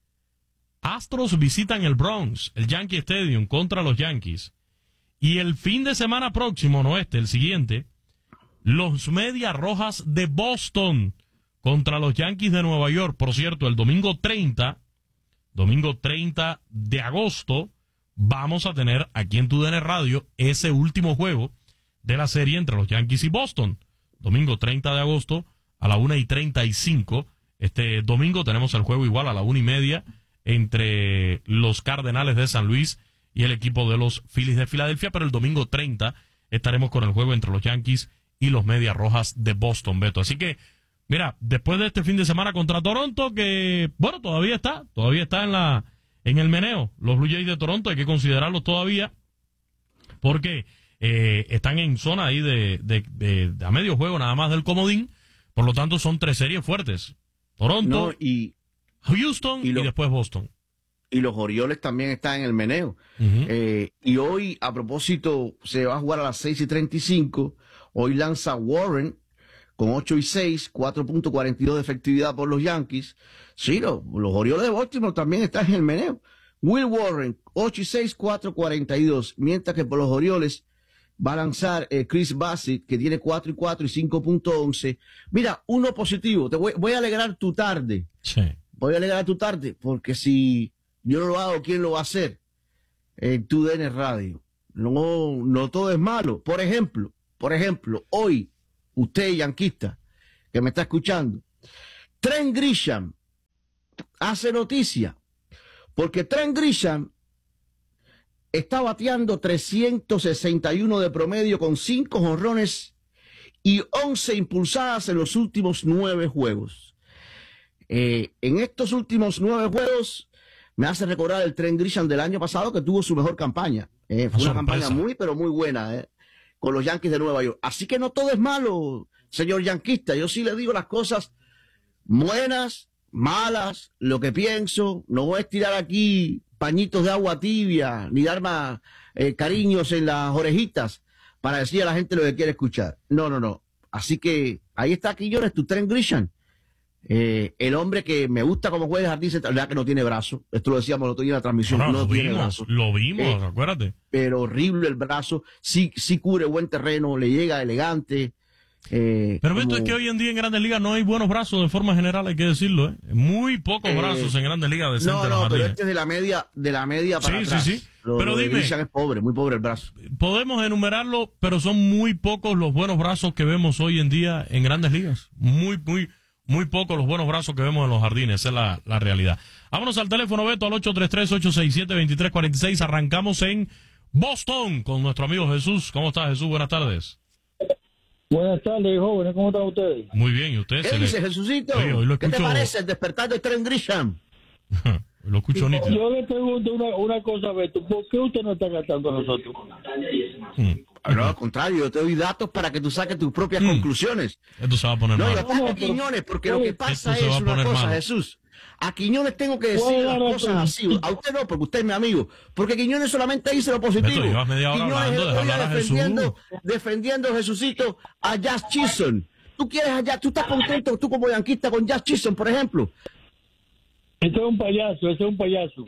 Astros visitan el Bronx, el Yankee Stadium, contra los Yankees. Y el fin de semana próximo, no este, el siguiente, los Medias Rojas de Boston contra los Yankees de Nueva York. Por cierto, el domingo treinta, domingo treinta de agosto, vamos a tener aquí en T U D N Radio ese último juego de la serie entre los Yankees y Boston. Domingo treinta de agosto a la una y treinta y cinco. Este domingo tenemos el juego igual a la una y media entre los Cardenales de San Luis y el equipo de los Phillies de Filadelfia, pero el domingo treinta estaremos con el juego entre los Yankees y los Medias Rojas de Boston, Beto. Así que, mira, después de este fin de semana contra Toronto, que, bueno, todavía está, todavía está en la, en el meneo. Los Blue Jays de Toronto hay que considerarlos todavía, porque eh, están en zona ahí de, de, de, de a medio juego nada más del comodín, por lo tanto son tres series fuertes. Toronto, No, y, Houston y, y, lo, y después Boston. y los Orioles también están en el meneo. Uh-huh. Eh, y hoy, a propósito, se va a jugar a las seis y treinta y cinco. Hoy lanza Warren con ocho y seis, cuatro punto cuarenta y dos de efectividad por los Yankees. Sí, lo, los Orioles de Baltimore también están en el meneo. Will Warren, ocho y seis, cuatro cuarenta y dos. Mientras que por los Orioles va a lanzar eh, Chris Bassitt, que tiene cuatro y cuatro y cinco punto once. Mira, uno positivo. Te voy, voy a alegrar tu tarde. Sí. Voy a alegrar tu tarde, porque si yo no lo hago, ¿quién lo va a hacer? En tu D N Radio. No, no todo es malo. Por ejemplo, por ejemplo, hoy, usted, yanquista, que me está escuchando, Trent Grisham hace noticia, porque Trent Grisham está bateando trescientos sesenta y uno de promedio con cinco jonrones y once impulsadas en los últimos nueve juegos. Eh, en estos últimos nueve juegos me hace recordar el Trent Grisham del año pasado, que tuvo su mejor campaña. Eh, fue una campaña muy, pero muy buena, eh, con los Yankees de Nueva York. Así que no todo es malo, señor yanquista. Yo sí le digo las cosas buenas, malas, lo que pienso. No voy a estirar aquí pañitos de agua tibia, ni dar más eh, cariños en las orejitas para decir a la gente lo que quiere escuchar. No, no, no. Así que ahí está Quiñones, tu Trent Grisham. Eh, el hombre que me gusta como juega el jardín central, verdad que no tiene brazo. Esto lo decíamos el otro día en la transmisión. No, no, no lo tiene vimos, brazo. lo vimos, eh, acuérdate. Pero horrible el brazo. Sí, sí cubre buen terreno, le llega elegante. Eh, pero esto como... es que hoy en día en Grandes Ligas no hay buenos brazos de forma general, hay que decirlo, ¿eh? Muy pocos eh, brazos en Grandes Ligas de No, no, pero este es de la media, de la media para sí, atrás. Sí, sí, lo, pero lo dime, es pobre, muy pobre el brazo. Podemos enumerarlo, pero son muy pocos los buenos brazos que vemos hoy en día en Grandes Ligas. Muy, muy, muy pocos los buenos brazos que vemos en los jardines, esa es la, la realidad. Vámonos al teléfono, Beto, al ocho tres tres, ocho seis siete, dos tres cuatro seis. Arrancamos en Boston con nuestro amigo Jesús. ¿Cómo está, Jesús? Buenas tardes. Buenas tardes, jóvenes, ¿cómo están ustedes? Muy bien, ¿y usted? ¿Qué dice, le... Jesucito? Oye, hoy lo escucho... ¿Qué te parece el despertar de Trent Grisham? Lo escucho nítido. Yo le pregunto una, una cosa, Beto, ¿por qué usted no está gastando a nosotros? Hmm. No, al contrario, yo te doy datos para que tú saques tus propias hmm. conclusiones. Esto se va a poner no, mal. No, yo ataco a Quiñones, porque lo que pasa es una cosa, malo. Jesús. A Quiñones tengo que decir las cosas así. A usted no, porque usted es mi amigo. Porque Quiñones solamente dice lo positivo. Beto, llevas media hora Quiñones hablando, de hablar defendiendo, a defendiendo, Jesucito, a Jazz Chisholm. ¿Tú quieres a Jazz? ¿Tú estás contento, tú como yanquista, con Jazz Chisholm, por ejemplo? Ese es un payaso, ese es un payaso.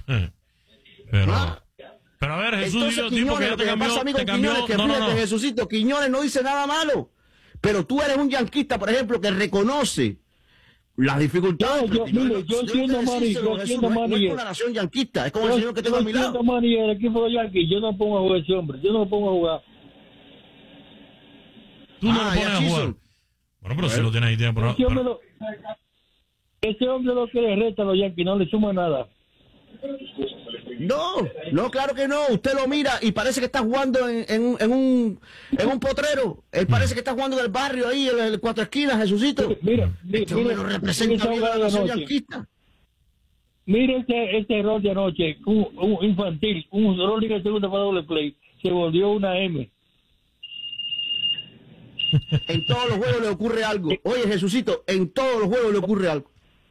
Pero... ¿Ah? Pero a ver, Jesús, entonces, dile tipo que ya te cambió, pasa a mí con te cambió, Quiñones, que no, fíjate, no, no. Jesucito, Quiñones no dice nada malo, pero tú eres un yanquista, por ejemplo, que reconoce las dificultades. No, yo, mire, yo siendo Mani, yo siendo Mani, no es con la nación yanquista, es como el señor que tengo a mi lado. Yo siendo Mani, el equipo de Yankees, yo no pongo a jugar ese hombre, yo no pongo a jugar. Tú no ah, lo pones a jugar. Bueno, pero bueno, si lo tienes ahí, tiene por ese, hombre lo, ese hombre lo que le resta a los Yankees, no le suma nada. No, no, claro que no. Usted lo mira y parece que está jugando en, en, en, un, en un potrero. Él parece que está jugando en el barrio ahí, en el Cuatro Esquinas, Jesucito. Mira, mira, este hombre lo representa bien a la nación yanquista. Mira este, este error de anoche, un, un infantil, un error de segunda para doble play, se volvió una M. En todos los juegos le ocurre algo. Oye, Jesucito, en todos los juegos le ocurre algo.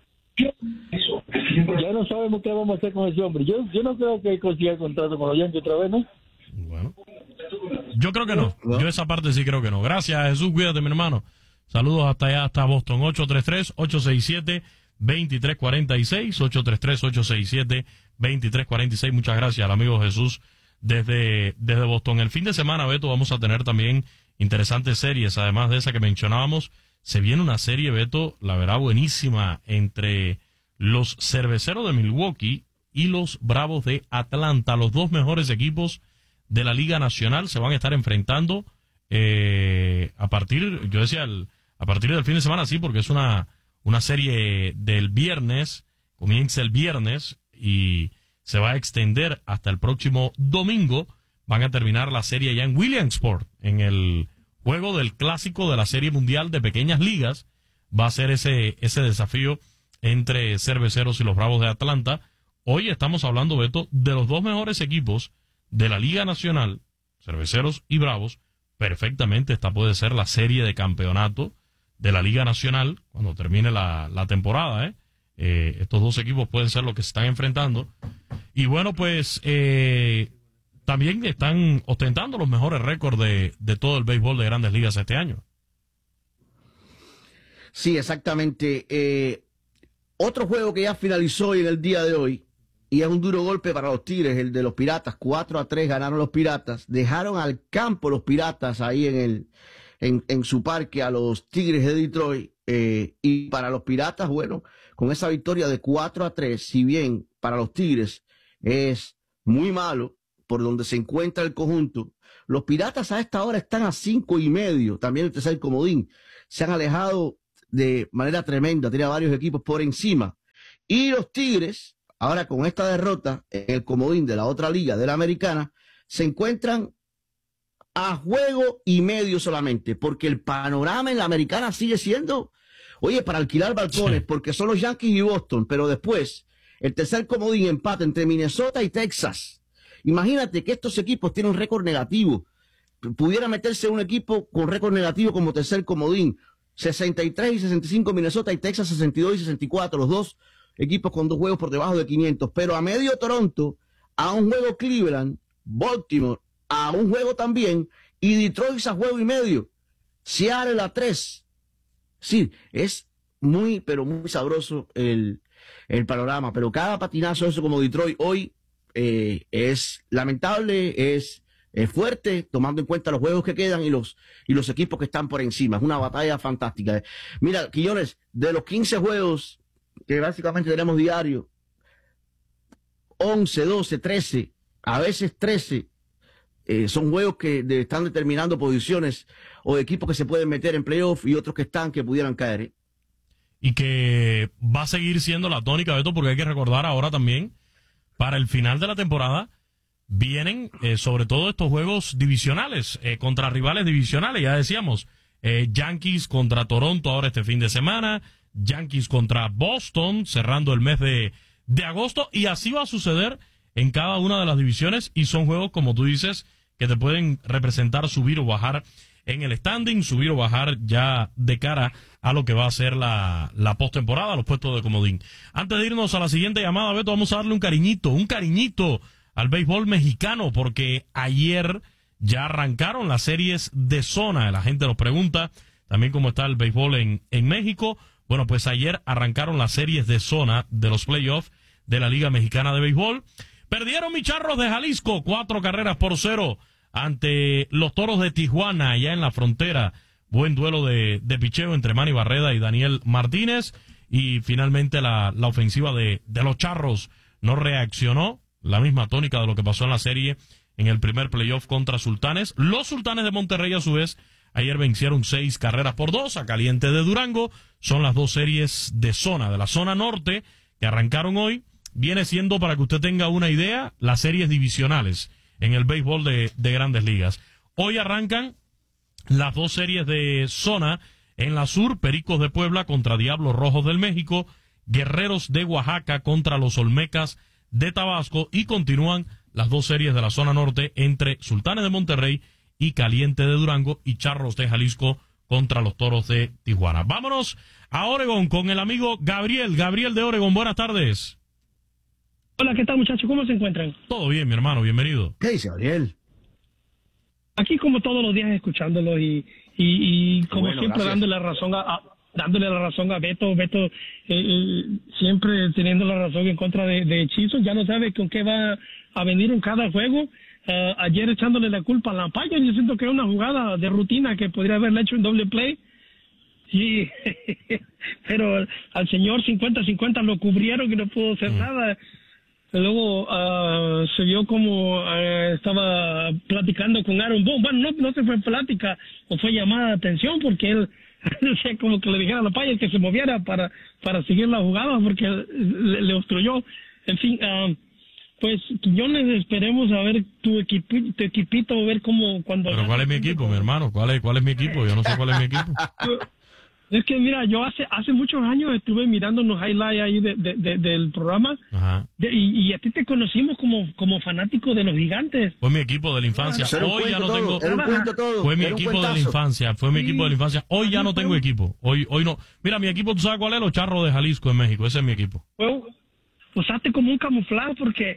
Ya no sabemos qué vamos a hacer con ese hombre. Yo, yo no creo que consiga el contrato con los Yankees otra vez, ¿no? Bueno, yo creo que no. Yo esa parte sí creo que no. Gracias, Jesús. Cuídate, mi hermano. Saludos hasta allá, hasta Boston. ocho tres tres, ocho seis siete, dos tres cuatro seis. ocho tres tres, ocho seis siete, dos tres cuatro seis. Muchas gracias al amigo Jesús desde, desde Boston. El fin de semana, Beto, vamos a tener también interesantes series. Además de esa que mencionábamos, se viene una serie, Beto, la verdad, buenísima entre los Cerveceros de Milwaukee y los Bravos de Atlanta. Los dos mejores equipos de la Liga Nacional se van a estar enfrentando eh, a partir, yo decía, el, a partir del fin de semana, sí, porque es una, una serie del viernes, comienza el viernes y se va a extender hasta el próximo domingo. Van a terminar la serie ya en Williamsport, en el juego del clásico de la Serie Mundial de Pequeñas Ligas. Va a ser ese, ese desafío entre Cerveceros y los Bravos de Atlanta. Hoy estamos hablando, Beto, de los dos mejores equipos de la Liga Nacional, Cerveceros y Bravos. Perfectamente, esta puede ser la serie de campeonato de la Liga Nacional cuando termine la, la temporada, ¿eh? Eh, estos dos equipos pueden ser los que se están enfrentando. Y bueno, pues eh, también están ostentando los mejores récords de, de todo el béisbol de Grandes Ligas este año. Sí, exactamente. Eh, otro juego que ya finalizó hoy en el día de hoy, y es un duro golpe para los Tigres, el de los Piratas. cuatro a tres ganaron los Piratas. Dejaron al campo los Piratas ahí en el en, en su parque a los Tigres de Detroit. Eh, y para los Piratas, bueno, con esa victoria de cuatro a tres, si bien para los Tigres es muy malo por donde se encuentra el conjunto, los Piratas a esta hora están a cinco y medio. También el tercer comodín. Se han alejado de manera tremenda. Tiene varios equipos por encima. Y los Tigres, ahora con esta derrota en el comodín de la otra liga, de la americana, se encuentran a juego y medio solamente, porque el panorama en la americana sigue siendo, oye, para alquilar balcones, sí, porque son los Yankees y Boston, pero después, el tercer comodín empate entre Minnesota y Texas. Imagínate que estos equipos tienen un récord negativo. Pudiera meterse un equipo con récord negativo como tercer comodín. sesenta y tres y sesenta y cinco Minnesota y Texas sesenta y dos y sesenta y cuatro, los dos equipos con dos juegos por debajo de quinientos, pero a medio Toronto, a un juego Cleveland, Baltimore, a un juego también, y Detroit a juego y medio, Seattle a tres. Sí, es muy, pero muy sabroso el, el panorama, pero cada patinazo, eso como Detroit hoy, eh, es lamentable, es, es fuerte, tomando en cuenta los juegos que quedan y los, y los equipos que están por encima. Es una batalla fantástica. Mira, Quillones, de los quince juegos que básicamente tenemos diario, once, doce, trece, a veces trece, eh, son juegos que de, están determinando posiciones o equipos que se pueden meter en playoff y otros que están que pudieran caer. ¿eh? Y que va a seguir siendo la tónica, Beto, porque hay que recordar ahora también, para el final de la temporada, vienen eh, sobre todo estos juegos divisionales, eh, contra rivales divisionales, ya decíamos, eh, Yankees contra Toronto ahora este fin de semana, Yankees contra Boston, cerrando el mes de, de agosto, y así va a suceder en cada una de las divisiones, y son juegos, como tú dices, que te pueden representar subir o bajar en el standing, subir o bajar ya de cara a lo que va a ser la, la postemporada, los puestos de comodín. Antes de irnos a la siguiente llamada, Beto, vamos a darle un cariñito, un cariñito al béisbol mexicano, porque ayer ya arrancaron las series de zona. La gente nos pregunta también cómo está el béisbol en, en México. Bueno, pues ayer arrancaron las series de zona de los playoffs de la Liga Mexicana de Béisbol. Perdieron mis Charros de Jalisco, cuatro carreras por cero ante los Toros de Tijuana, allá en la frontera. Buen duelo de, de picheo entre Manny Barreda y Daniel Martínez. Y finalmente la, la ofensiva de, de los Charros no reaccionó. La misma tónica de lo que pasó en la serie en el primer playoff contra Sultanes. Los Sultanes de Monterrey, a su vez, ayer vencieron seis carreras por dos a Caliente de Durango. Son las dos series de zona, de la zona norte, que arrancaron hoy. Viene siendo, para que usted tenga una idea, las series divisionales en el béisbol de, de Grandes Ligas. Hoy arrancan las dos series de zona en la sur, Pericos de Puebla contra Diablos Rojos del México, Guerreros de Oaxaca contra los Olmecas de Tabasco, y continúan las dos series de la zona norte entre Sultanes de Monterrey y Caliente de Durango, y Charros de Jalisco contra los Toros de Tijuana. Vámonos a Oregón con el amigo Gabriel. Gabriel de Oregón, buenas tardes. Hola, ¿qué tal, muchachos? ¿Cómo se encuentran? Todo bien, mi hermano, bienvenido. ¿Qué dice, Gabriel? Aquí como todos los días escuchándolo y, y, y como bueno, siempre gracias. dándole la razón a, a dándole la razón a Beto, Beto eh, eh, siempre teniendo la razón en contra de, de Hechizos, ya no sabe con qué va a venir en cada juego. Uh, ayer echándole la culpa a la Lampaya, yo siento que era una jugada de rutina que podría haberle hecho en doble play. Sí, pero al señor cincuenta cincuenta lo cubrieron y no pudo hacer mm. nada. Luego uh, se vio como uh, estaba platicando con Aaron Boone. Bueno, no, no se fue plática o fue llamada de atención porque él, o sea, como que le dijera a la Paya que se moviera para para seguir la jugada porque le, le obstruyó. En fin, uh, pues yo les esperemos a ver tu, equipi, tu equipito, a ver cómo cuando... Pero ¿cuál es mi equipo, mi hermano? ¿Cuál es, cuál es mi equipo? Yo no sé cuál es mi equipo. Es que mira, yo hace hace muchos años estuve mirando unos highlights ahí de, de, de, del programa. Ajá. De, y, y a ti te conocimos como, como fanático de los Gigantes. Fue mi equipo de la infancia. Era un Hoy ya no cuento tengo. todo, era un cuento todo, Fue mi era un equipo de la cuentazo. infancia. Fue mi Sí. equipo de la infancia. Hoy ya no tengo equipo. Hoy hoy no. Mira, mi equipo, ¿tú sabes cuál es? Los Charros de Jalisco en México. Ese es mi equipo. Fue- usaste como un camuflaje porque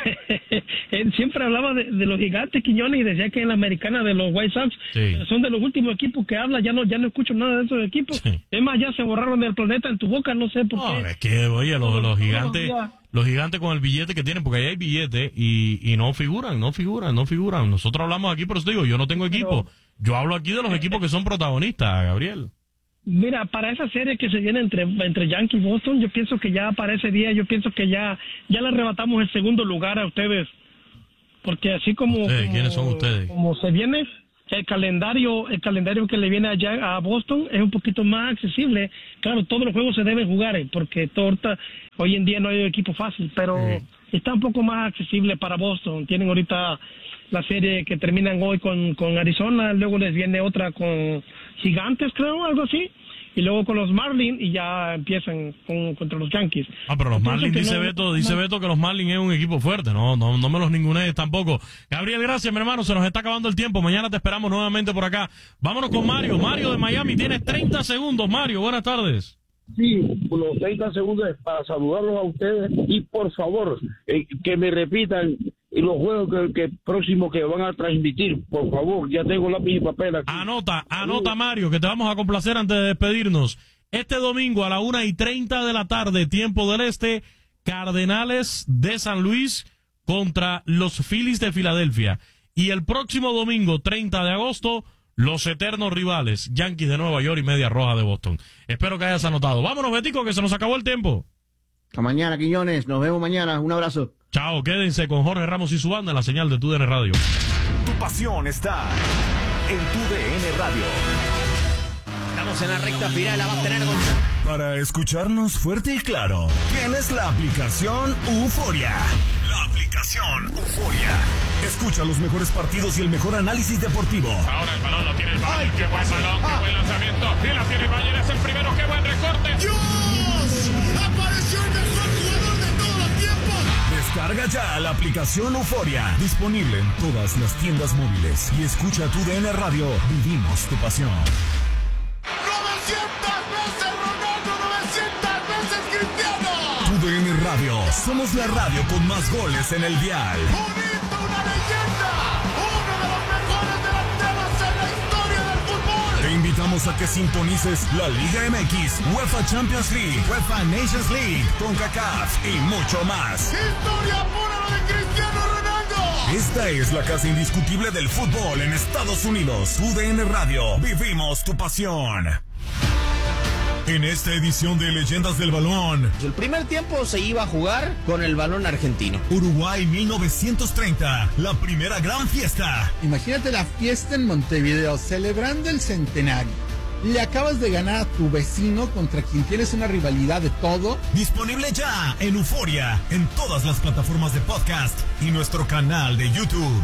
él siempre hablaba de, de los Gigantes, Quiñones, y decía que en la americana de los White Sox Sí. son de los últimos equipos que habla. Ya no ya no escucho nada de esos equipos. Sí. Es más, ya se borraron del planeta en tu boca, no sé por No, qué. es que, oye, los, los gigantes, Ya. los gigantes con el billete que tienen, porque ahí hay billete y, y no figuran, no figuran, no figuran. Nosotros hablamos aquí, pero te digo, yo no tengo equipo. Yo hablo aquí de los equipos que son protagonistas, Gabriel. Mira, para esa serie que se viene entre entre Yankees y Boston, yo pienso que ya para ese día, yo pienso que ya ya le arrebatamos el segundo lugar a ustedes. Porque así como, Ustedes, como- ¿quiénes son ustedes? como se viene, el calendario el calendario que le viene allá a Boston es un poquito más accesible. Claro, todos los juegos se deben jugar, eh, porque todo ahorita- hoy en día no hay equipo fácil, pero Sí. está un poco más accesible para Boston. Tienen ahorita la serie que terminan hoy con, con Arizona, luego les viene otra con Gigantes, creo, algo así, y luego con los Marlins, y ya empiezan con, contra los Yankees. Ah, pero los Yo pienso Marlins, que dice no- Beto, dice no- Beto que los Marlins es un equipo fuerte. No, no, no me los ningunees tampoco. Gabriel, gracias, mi hermano. Se nos está acabando el tiempo. Mañana te esperamos nuevamente por acá. Vámonos con Mario. Mario de Miami, tienes treinta segundos. Mario, buenas tardes. Sí, los treinta segundos para saludarlos a ustedes y por favor eh, que me repitan los juegos que, que próximos que van a transmitir, por favor, ya tengo lápiz y papel aquí. Anota, anota, Mario, que te vamos a complacer antes de despedirnos. Este domingo a la una y treinta de la tarde, tiempo del este, Cardenales de San Luis contra los Phillies de Filadelfia. Y el próximo domingo, treinta de agosto, los eternos rivales, Yankees de Nueva York y Media Roja de Boston. Espero que hayas anotado. Vámonos, Betico, que se nos acabó el tiempo. Hasta mañana, Quiñones. Nos vemos mañana. Un abrazo. Chao, quédense con Jorge Ramos y su banda en la señal de T U D N Radio. Tu pasión está en Tu D N Radio. Estamos en la recta final, la va a tener Gonzalo. Para escucharnos fuerte y claro, tienes la aplicación Euforia. La aplicación Euforia. Escucha los mejores partidos y el mejor análisis deportivo. Ahora el balón lo tiene el Bayern. Qué buen balón, qué buen lanzamiento. Y la tiene el Bayern, es el primero. Qué buen recorte. ¡Dios! ¡Apareció el mejor jugador de todos los tiempos! Descarga ya la aplicación Euforia. Disponible en todas las tiendas móviles. Y escucha Tu D N Radio. Vivimos tu pasión. novecientas veces Ronaldo, novecientas veces Cristiano. Tu D N Radio. Somos la radio con más goles en el dial. Bonito, una leyenda. Uno de los mejores delanteros en la historia del fútbol. Te invitamos a que sintonices la Liga M X, UEFA Champions League, UEFA Nations League, CONCACAF y mucho más. Historia pura lo de Cristiano Ronaldo. Esta es la casa indiscutible del fútbol en Estados Unidos. Tu D N Radio. Vivimos tu pasión. En esta edición de Leyendas del Balón, El primer tiempo se iba a jugar con el balón argentino. Uruguay mil novecientos treinta, la primera gran fiesta. Imagínate la fiesta en Montevideo, celebrando el centenario. Le acabas de ganar a tu vecino contra quien tienes una rivalidad de todo. Disponible ya en Euforia, en todas las plataformas de podcast y nuestro canal de YouTube.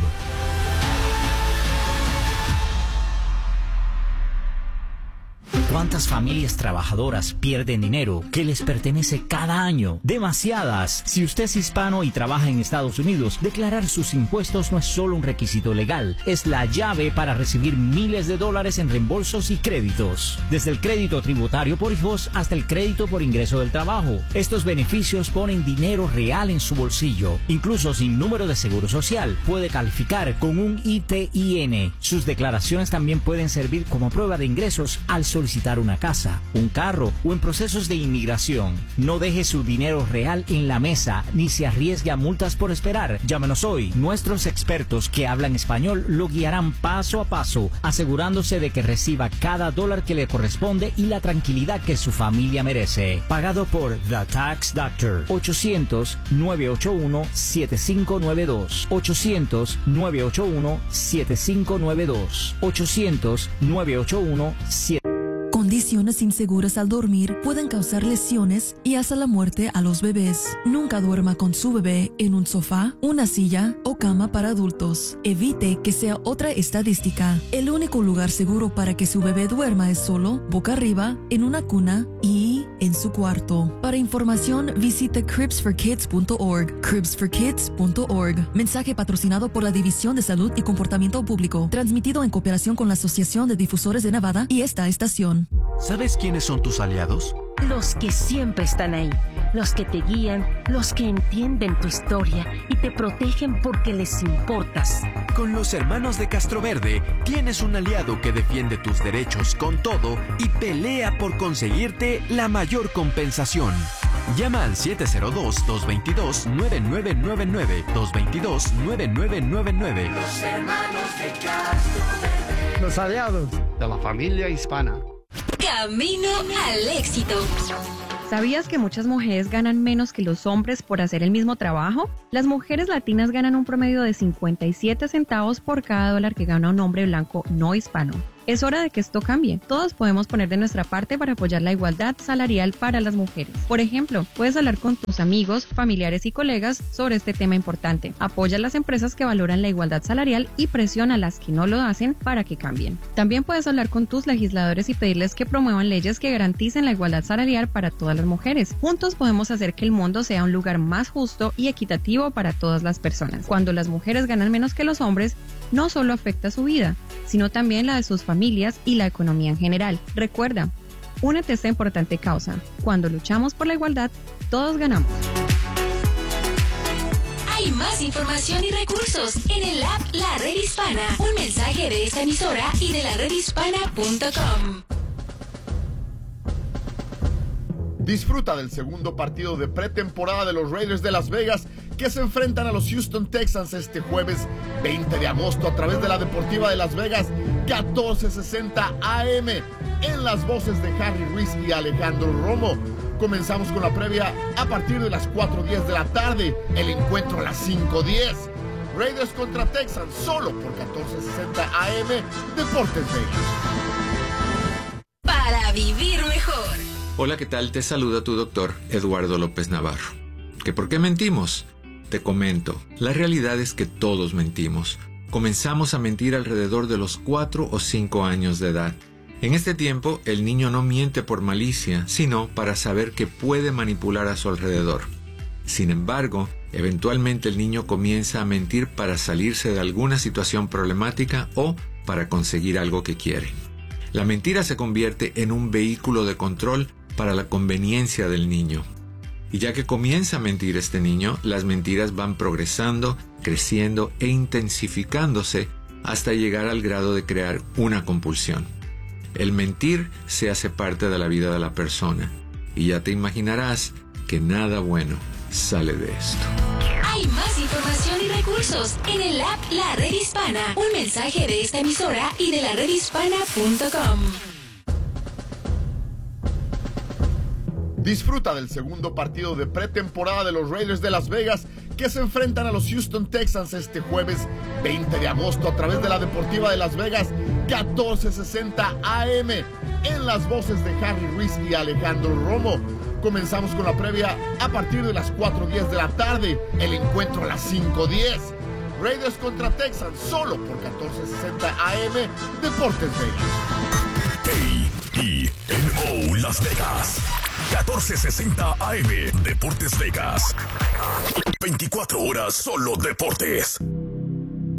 ¿Cuántas familias trabajadoras pierden dinero que les pertenece cada año? Demasiadas. Si usted es hispano y trabaja en Estados Unidos, declarar sus impuestos no es solo un requisito legal, es la llave para recibir miles de dólares en reembolsos y créditos. Desde el crédito tributario por hijos hasta el crédito por ingreso del trabajo. Estos beneficios ponen dinero real en su bolsillo. Incluso sin número de seguro social, puede calificar con un I T I N. Sus declaraciones también pueden servir como prueba de ingresos al solicitar una casa, un carro o en procesos de inmigración. No deje su dinero real en la mesa ni se arriesgue a multas por esperar. Llámenos hoy. Nuestros expertos que hablan español lo guiarán paso a paso, asegurándose de que reciba cada dólar que le corresponde y la tranquilidad que su familia merece. Pagado por The Tax Doctor. ochocientos, nueve ocho uno, siete cinco nueve dos. ochocientos, nueve ocho uno, siete cinco nueve dos. ochocientos, nueve ocho uno, siete cinco nueve dos. Condición posiciones inseguras al dormir pueden causar lesiones y hasta la muerte a los bebés. Nunca duerma con su bebé en un sofá, una silla o cama para adultos. Evite que sea otra estadística. El único lugar seguro para que su bebé duerma es solo, boca arriba, en una cuna y en su cuarto. Para información, visite cribs for kids punto org. cribs for kids punto org. Mensaje patrocinado por la División de Salud y Comportamiento Público. Transmitido en cooperación con la Asociación de Difusores de Nevada y esta estación. ¿Sabes quiénes son tus aliados? Los que siempre están ahí, los que te guían, los que entienden tu historia y te protegen porque les importas. Con los hermanos de Castroverde tienes un aliado que defiende tus derechos con todo y pelea por conseguirte la mayor compensación. Llama al siete cero dos, dos dos dos, nueve nueve nueve nueve, dos dos dos, nueve nueve nueve nueve. Los hermanos de Castroverde. Los aliados de la familia hispana. Camino al éxito. ¿Sabías que muchas mujeres ganan menos que los hombres por hacer el mismo trabajo? Las mujeres latinas ganan un promedio de cincuenta y siete centavos por cada dólar que gana un hombre blanco no hispano. Es hora de que esto cambie. Todos podemos poner de nuestra parte para apoyar la igualdad salarial para las mujeres. Por ejemplo, puedes hablar con tus amigos, familiares y colegas sobre este tema importante. Apoya a las empresas que valoran la igualdad salarial y presiona a las que no lo hacen para que cambien. También puedes hablar con tus legisladores y pedirles que promuevan leyes que garanticen la igualdad salarial para todas las mujeres. Juntos podemos hacer que el mundo sea un lugar más justo y equitativo para todas las personas. Cuando las mujeres ganan menos que los hombres, no solo afecta su vida, sino también la de sus familias y la economía en general. Recuerda, únete a esta importante causa. Cuando luchamos por la igualdad, todos ganamos. Hay más información y recursos en el app La Red Hispana. Un mensaje de esta emisora y de la red hispana punto com. Disfruta del segundo partido de pretemporada de los Raiders de Las Vegas que se enfrentan a los Houston Texans este jueves veinte de agosto a través de la Deportiva de Las Vegas, catorce sesenta A M, en las voces de Harry Ruiz y Alejandro Romo. Comenzamos con la previa a partir de las cuatro diez de la tarde, el encuentro a las cinco diez. Raiders contra Texans solo por catorce sesenta A M, Deportes Vegas. Para vivir mejor. Hola, ¿qué tal? Te saluda tu doctor Eduardo López Navarro. ¿Que por qué mentimos? Te comento, la realidad es que todos mentimos. Comenzamos a mentir alrededor de los cuatro o cinco años de edad. En este tiempo, el niño no miente por malicia, sino para saber que puede manipular a su alrededor. Sin embargo, eventualmente el niño comienza a mentir para salirse de alguna situación problemática o para conseguir algo que quiere. La mentira se convierte en un vehículo de control para la conveniencia del niño. Y ya que comienza a mentir este niño, las mentiras van progresando, creciendo e intensificándose hasta llegar al grado de crear una compulsión. El mentir se hace parte de la vida de la persona y ya te imaginarás que nada bueno sale de esto. Hay más información y recursos en el app La Red Hispana. Un mensaje de esta emisora y de la red hispana punto com. Disfruta del segundo partido de pretemporada de los Raiders de Las Vegas que se enfrentan a los Houston Texans este jueves veinte de agosto a través de la Deportiva de Las Vegas, catorce sesenta A M, en las voces de Harry Ruiz y Alejandro Romo. Comenzamos con la previa a partir de las cuatro diez de la tarde, el encuentro a las cinco diez. Raiders contra Texans solo por catorce sesenta A M, Deportes Vegas. A E N O Las Vegas, catorce sesenta A M, Deportes Vegas. veinticuatro horas solo deportes.